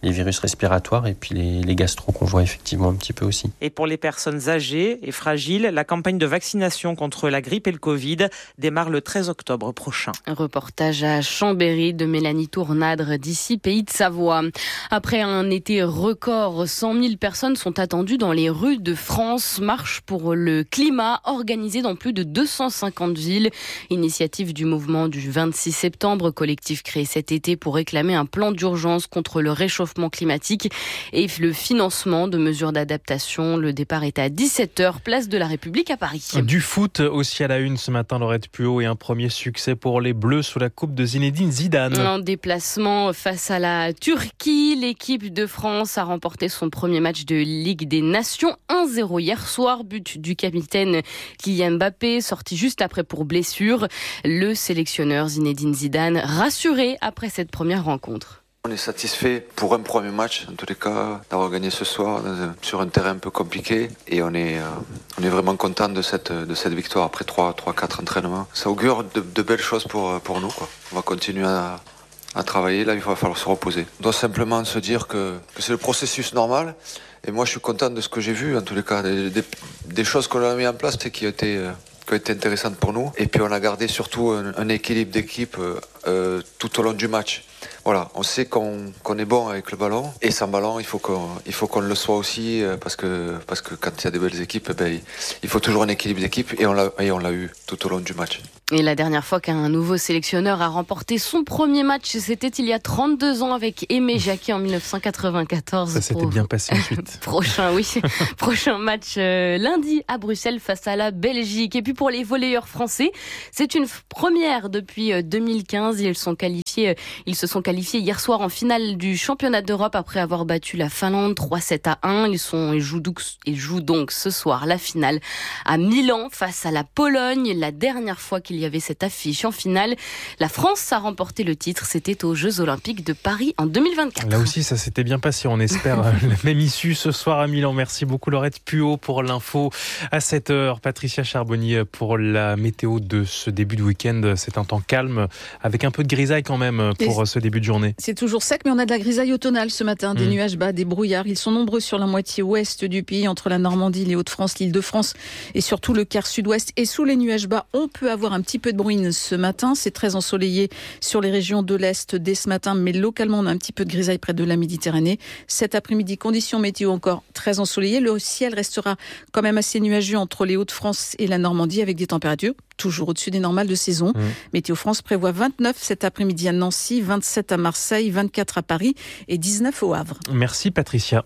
les virus respiratoires et puis les, les gastro qu'on voit effectivement un petit peu aussi. Et pour les personnes âgées et fragiles, la campagne de vaccination contre la grippe et le Covid démarre le treize octobre prochain. Un reportage à Chambéry de Mélanie Tournadre d'ici Pays de Savoie. Après un été record, cent mille personnes sont attendues dans les rues de France. Marche pour le climat organisée dans plus de deux cent cinquante villes. Initiative du mouvement du vingt-six septembre, collectif créé cet été pour réclamer un plan d'urgence contre le réchauffement climatique et le financement de mesures d'adaptation. Le départ est à dix-sept heures, place de la République à Paris. Du foot aussi à la une ce matin, Laurette Puot, et un premier succès pour les Bleus sous la coupe de Zinedine Zidane. En déplacement face à la Turquie, l'équipe de France a remporté son premier match de Ligue des Nations un zéro hier soir, but du capitaine Kylian Mbappé, sorti juste après pour blessure. Le sélectionneur Zinedine Zidane rassuré après cette première rencontre. On est satisfait pour un premier match, en tous les cas, d'avoir gagné ce soir sur un terrain un peu compliqué. Et on est, euh, on est vraiment content de cette, de cette victoire après trois quatre entraînements. Ça augure de, de belles choses pour, pour nous, quoi. On va continuer à, à travailler, là il va falloir se reposer. On doit simplement se dire que, que c'est le processus normal. Et moi je suis content de ce que j'ai vu, en tous les cas, des, des, des choses qu'on a mis en place qui ont été... Euh, qui a été intéressante pour nous. Et puis on a gardé surtout un, un équilibre d'équipe euh, euh, tout au long du match. Voilà, on sait qu'on, qu'on est bon avec le ballon et sans ballon, il faut qu'on, il faut qu'on le soit aussi euh, parce que, parce que quand il y a des belles équipes, eh ben, il faut toujours un équilibre d'équipe et on l'a, et on l'a eu tout au long du match. Et la dernière fois qu'un nouveau sélectionneur a remporté son premier match, c'était il y a trente-deux ans avec Aimé Jacquet en dix-neuf cent quatre-vingt-quatorze. Ça s'était Pro... bien passé ensuite. Prochain, oui. Prochain match euh, lundi à Bruxelles face à la Belgique. Et puis pour les volleyeurs français, c'est une première depuis euh, deux mille quinze. Ils sont qualifiés, euh, ils se sont qualifiés hier soir en finale du championnat d'Europe après avoir battu la Finlande trois sept à un. Ils sont, ils jouent donc, ils jouent donc ce soir la finale à Milan face à la Pologne. La dernière fois qu'il y avait cette affiche en finale, la France a remporté le titre. C'était aux Jeux Olympiques de Paris en deux mille vingt-quatre. Là aussi, ça s'était bien passé. On espère la même issue ce soir à Milan. Merci beaucoup Laurette Puot pour l'info à sept heures. Patricia Charbonnier pour la météo de ce début de week-end. C'est un temps calme avec un peu de grisaille quand même pour Et ce début de journée. C'est toujours sec, mais on a de la grisaille automnale ce matin. Des mmh. nuages bas, des brouillards. Ils sont nombreux sur la moitié ouest du pays, entre la Normandie, les Hauts-de-France, l'Île-de-France et surtout le quart sud-ouest. Et sous les nuages bas, on peut avoir un petit peu de bruine ce matin. C'est très ensoleillé sur les régions de l'Est dès ce matin, mais localement, on a un petit peu de grisaille près de la Méditerranée. Cet après-midi, conditions météo encore très ensoleillées. Le ciel restera quand même assez nuageux entre les Hauts-de-France et la Normandie avec des températures toujours au-dessus des normales de saison. Mmh. Météo France prévoit vingt-neuf cet après-midi à Nancy, vingt-sept à Marseille, vingt-quatre à Paris et dix-neuf au Havre. Merci Patricia.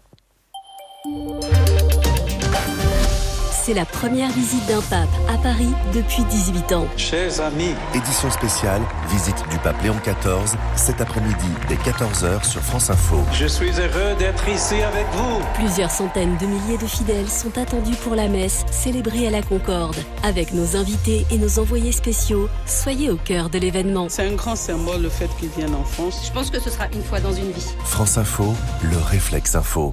C'est la première visite d'un pape à Paris depuis dix-huit ans. Chers amis, édition spéciale, visite du pape Léon quatorze, cet après-midi dès quatorze heures sur France Info. Je suis heureux d'être ici avec vous. Plusieurs centaines de milliers de fidèles sont attendus pour la messe célébrée à la Concorde. Avec nos invités et nos envoyés spéciaux, soyez au cœur de l'événement. C'est un grand symbole le fait qu'ils viennent en France. Je pense que ce sera une fois dans une vie. France Info, le réflexe info.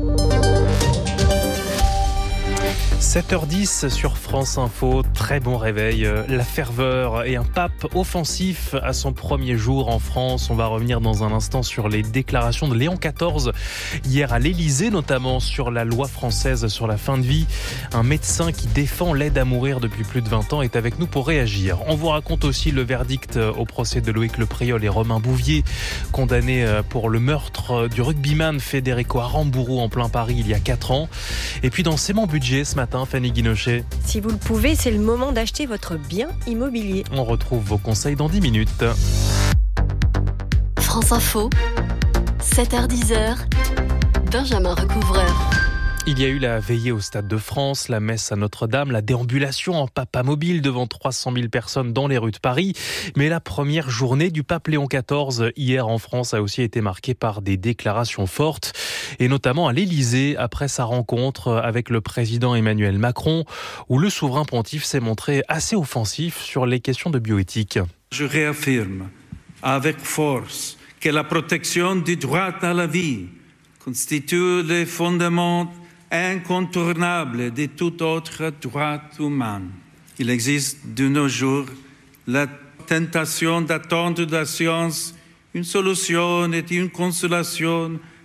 sept heures dix sur France Info, très bon réveil, la ferveur et un pape offensif à son premier jour en France. On va revenir dans un instant sur les déclarations de Léon quatorze hier à l'Élysée, notamment sur la loi française sur la fin de vie. Un médecin qui défend l'aide à mourir depuis plus de vingt ans est avec nous pour réagir. On vous raconte aussi le verdict au procès de Loïc Le Priol et Romain Bouvier, condamnés pour le meurtre du rugbyman Federico Aramburu en plein Paris il y a quatre ans. Et puis dans C'est mon budget ce matin, Fanny Guinochet. Si vous le pouvez, c'est le moment d'acheter votre bien immobilier. On retrouve vos conseils dans dix minutes. France Info, sept heures dix, Benjamin Recouvreur. Il y a eu la veillée au Stade de France, la messe à Notre-Dame, la déambulation en papa mobile devant trois cent mille personnes dans les rues de Paris. Mais la première journée du pape Léon quatorze hier en France a aussi été marquée par des déclarations fortes, et notamment à l'Élysée après sa rencontre avec le président Emmanuel Macron, où le souverain pontife s'est montré assez offensif sur les questions de bioéthique. Je réaffirme avec force que la protection du droit à la vie constitue le fondement incontournable de tout autre droit humain. Il existe de nos jours la tentation d'attendre de la science une solution et une consolation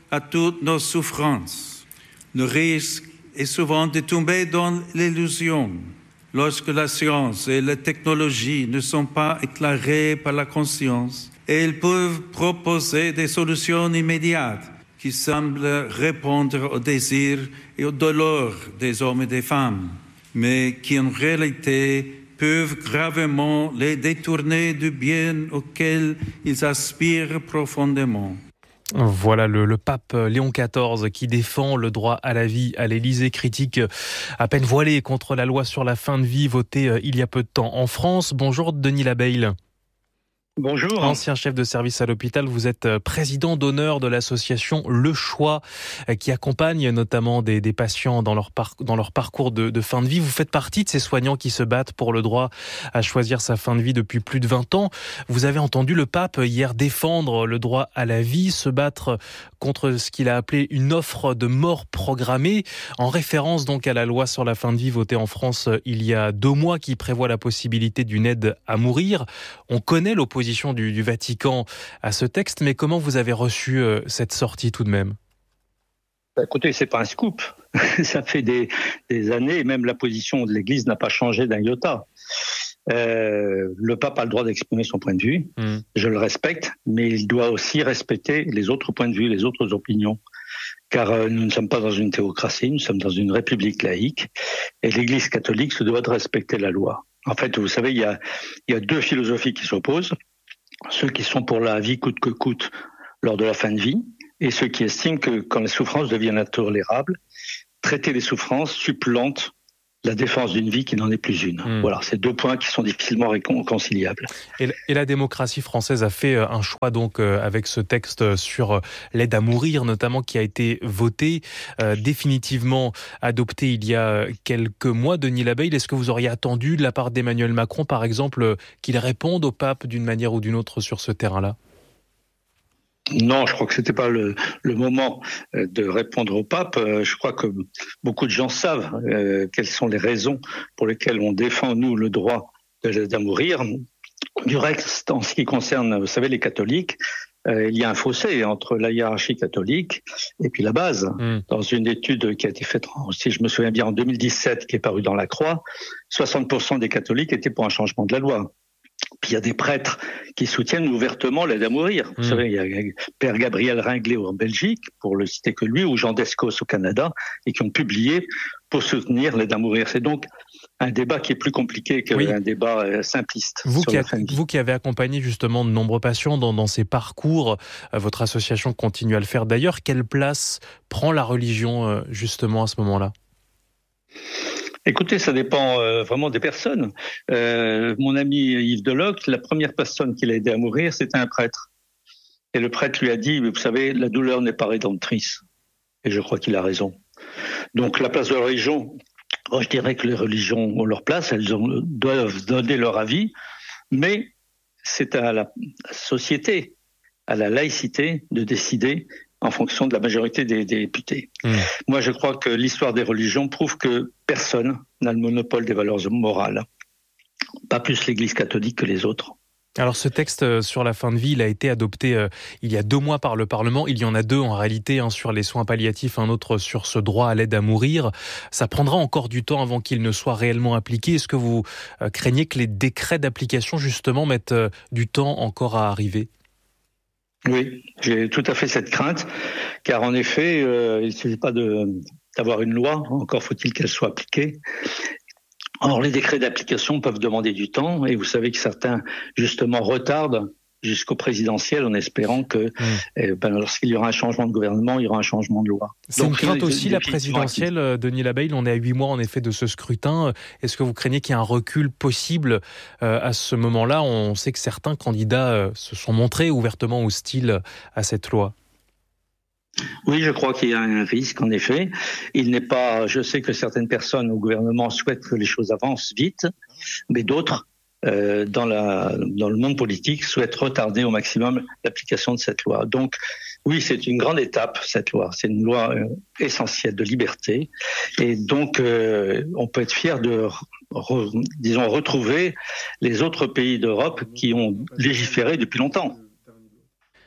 à toutes nos souffrances. Le risque est souvent de tomber dans l'illusion lorsque la science et la technologie ne sont pas éclairées par la conscience et ils peuvent proposer des solutions immédiates qui semblent répondre aux désirs et aux douleurs des hommes et des femmes, mais qui en réalité peuvent gravement les détourner du bien auquel ils aspirent profondément. Voilà le, le pape Léon quatorze qui défend le droit à la vie à l'Élysée, critique à peine voilée contre la loi sur la fin de vie votée il y a peu de temps en France. Bonjour Denis Labeille. Bonjour. Ancien chef de service à l'hôpital, vous êtes président d'honneur de l'association Le Choix qui accompagne notamment des, des patients dans leur, par, dans leur parcours de, de fin de vie. Vous faites partie de ces soignants qui se battent pour le droit à choisir sa fin de vie depuis plus de vingt ans. Vous avez entendu le pape hier défendre le droit à la vie, se battre contre ce qu'il a appelé une offre de mort programmée, en référence donc à la loi sur la fin de vie votée en France il y a deux mois qui prévoit la possibilité d'une aide à mourir. On connaît l'opposition Du, du Vatican à ce texte, mais comment vous avez reçu euh, cette sortie tout de même ? Écoutez, c'est pas un scoop. Ça fait des, des années, même la position de l'Église n'a pas changé d'un iota. Euh, le pape a le droit d'exprimer son point de vue, mmh. je le respecte, mais il doit aussi respecter les autres points de vue, les autres opinions. Car euh, nous ne sommes pas dans une théocratie, nous sommes dans une république laïque, et l'Église catholique se doit de respecter la loi. En fait, vous savez, il y a, il y a deux philosophies qui s'opposent. Ceux qui sont pour la vie coûte que coûte lors de la fin de vie, et ceux qui estiment que quand les souffrances deviennent intolérables, traiter les souffrances supplante la défense d'une vie qui n'en est plus une. Mmh. Voilà, c'est deux points qui sont difficilement réconciliables. Et, et la démocratie française a fait un choix donc euh, avec ce texte sur l'aide à mourir, notamment qui a été voté, euh, définitivement adopté il y a quelques mois. Denis Labeille, est-ce que vous auriez attendu de la part d'Emmanuel Macron, par exemple, qu'il réponde au pape d'une manière ou d'une autre sur ce terrain-là ? Non, je crois que c'était pas le, le moment de répondre au pape. Je crois que beaucoup de gens savent euh, quelles sont les raisons pour lesquelles on défend, nous, le droit de l'aide à mourir. Du reste, en ce qui concerne, vous savez, les catholiques, euh, il y a un fossé entre la hiérarchie catholique et puis la base. Mmh. Dans une étude qui a été faite, si je me souviens bien, en deux mille dix-sept, qui est parue dans la Croix, soixante pour cent des catholiques étaient pour un changement de la loi. Puis il y a des prêtres qui soutiennent ouvertement l'aide à mourir. Vous mmh. savez, il y a Père Gabriel Ringlet en Belgique, pour le citer que lui, ou Jean Descos au Canada, et qui ont publié pour soutenir l'aide à mourir. C'est donc un débat qui est plus compliqué qu'un oui. débat euh, simpliste. Vous sur qui, la a, fin de vie. vous qui avez accompagné justement de nombreux patients dans, dans ces parcours, euh, votre association continue à le faire d'ailleurs. Quelle place prend la religion euh, justement à ce moment-là ? Écoutez, ça dépend euh, vraiment des personnes. Euh, mon ami Yves Deloc, la première personne qu'il a aidé à mourir, c'était un prêtre. Et le prêtre lui a dit, vous savez, la douleur n'est pas rédemptrice. Et je crois qu'il a raison. Donc la place de la religion, moi, je dirais que les religions ont leur place, elles ont, doivent donner leur avis, mais c'est à la société, à la laïcité de décider en fonction de la majorité des, des députés. Mmh. Moi, je crois que l'histoire des religions prouve que personne n'a le monopole des valeurs morales. Pas plus l'Église catholique que les autres. Alors ce texte sur la fin de vie, il a été adopté euh, il y a deux mois par le Parlement. Il y en a deux en réalité, un sur les soins palliatifs, un autre sur ce droit à l'aide à mourir. Ça prendra encore du temps avant qu'il ne soit réellement appliqué. Est-ce que vous euh, craignez que les décrets d'application justement mettent euh, du temps encore à arriver ? Oui, j'ai tout à fait cette crainte, car en effet, euh, il ne suffit pas de, d'avoir une loi, encore faut-il qu'elle soit appliquée. Or, les décrets d'application peuvent demander du temps, et vous savez que certains, justement, retardent jusqu'au présidentiel en espérant que mmh. eh ben, lorsqu'il y aura un changement de gouvernement, il y aura un changement de loi. C'est Donc, une crainte aussi, la présidentielle, Denis Labeille, on est à huit mois en effet de ce scrutin. Est-ce que vous craignez qu'il y ait un recul possible euh, à ce moment-là ? On sait que certains candidats euh, se sont montrés ouvertement hostiles à cette loi. Oui, je crois qu'il y a un risque, en effet. Il n'est pas, je sais que certaines personnes au gouvernement souhaitent que les choses avancent vite, mais d'autres, euh, dans la, dans le monde politique, souhaitent retarder au maximum l'application de cette loi. Donc, oui, c'est une grande étape, cette loi. C'est une loi euh, essentielle de liberté. Et donc, euh, on peut être fier de, re, disons, retrouver les autres pays d'Europe qui ont légiféré depuis longtemps.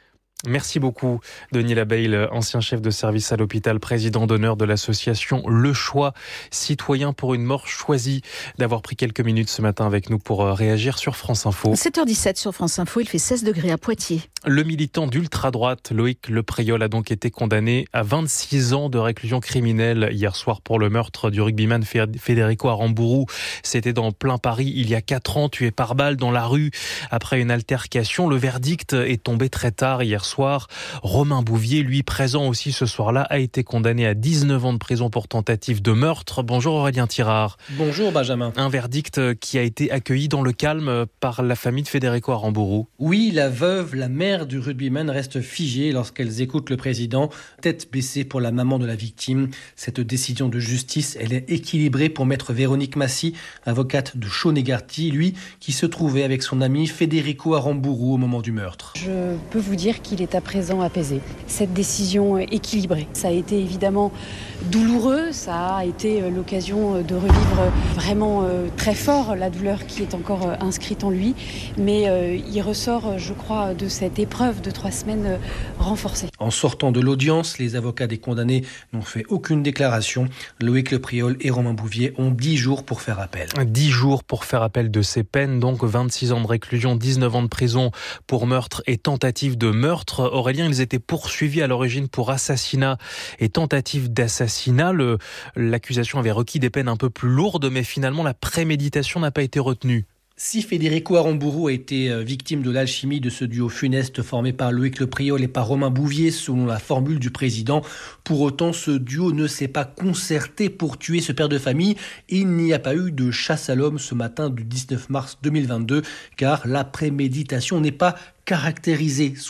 Merci beaucoup, Denis Labeille, ancien chef de service à l'hôpital, président d'honneur de l'association Le Choix, citoyen pour une mort choisie, d'avoir pris quelques minutes ce matin avec nous pour réagir sur France Info. sept heures dix-sept sur France Info, il fait seize degrés à Poitiers. Le militant d'ultra-droite, Loïc Lepriol, a donc été condamné à vingt-six ans de réclusion criminelle hier soir pour le meurtre du rugbyman Federico Aramburu. C'était dans plein Paris il y a quatre ans, tué par balle dans la rue après une altercation. Le verdict est tombé très tard hier soir. Soir. Romain Bouvier, lui présent aussi ce soir-là, a été condamné à dix-neuf ans de prison pour tentative de meurtre. Bonjour Aurélien Tirard. Bonjour Benjamin. Un verdict qui a été accueilli dans le calme par la famille de Federico Aramburu. Oui, la veuve, la mère du rugbyman reste figée lorsqu'elles écoutent le président, tête baissée pour la maman de la victime. Cette décision de justice, elle est équilibrée pour maître Véronique Massy, avocate de Chaunegarty, lui qui se trouvait avec son ami Federico Aramburu au moment du meurtre. Je peux vous dire qu'il est à présent apaisé. Cette décision équilibrée, ça a été évidemment douloureux, ça a été l'occasion de revivre vraiment très fort la douleur qui est encore inscrite en lui, mais il ressort, je crois, de cette épreuve de trois semaines renforcée. En sortant de l'audience, les avocats des condamnés n'ont fait aucune déclaration. Loïc Lepriol et Romain Bouvier ont dix jours pour faire appel. dix jours pour faire appel de ces peines, donc vingt-six ans de réclusion, dix-neuf ans de prison pour meurtre et tentative de meurtre. Aurélien, ils étaient poursuivis à l'origine pour assassinat et tentative d'assassinat. Le, l'accusation avait requis des peines un peu plus lourdes, mais finalement la préméditation n'a pas été retenue. Si Federico Aramburu a été victime de l'alchimie de ce duo funeste formé par Loïc Lepriol et par Romain Bouvier, selon la formule du président, pour autant ce duo ne s'est pas concerté pour tuer ce père de famille. Il n'y a pas eu de chasse à l'homme ce matin du dix-neuf mars deux mille vingt-deux, car la préméditation n'est pas caractérisée sous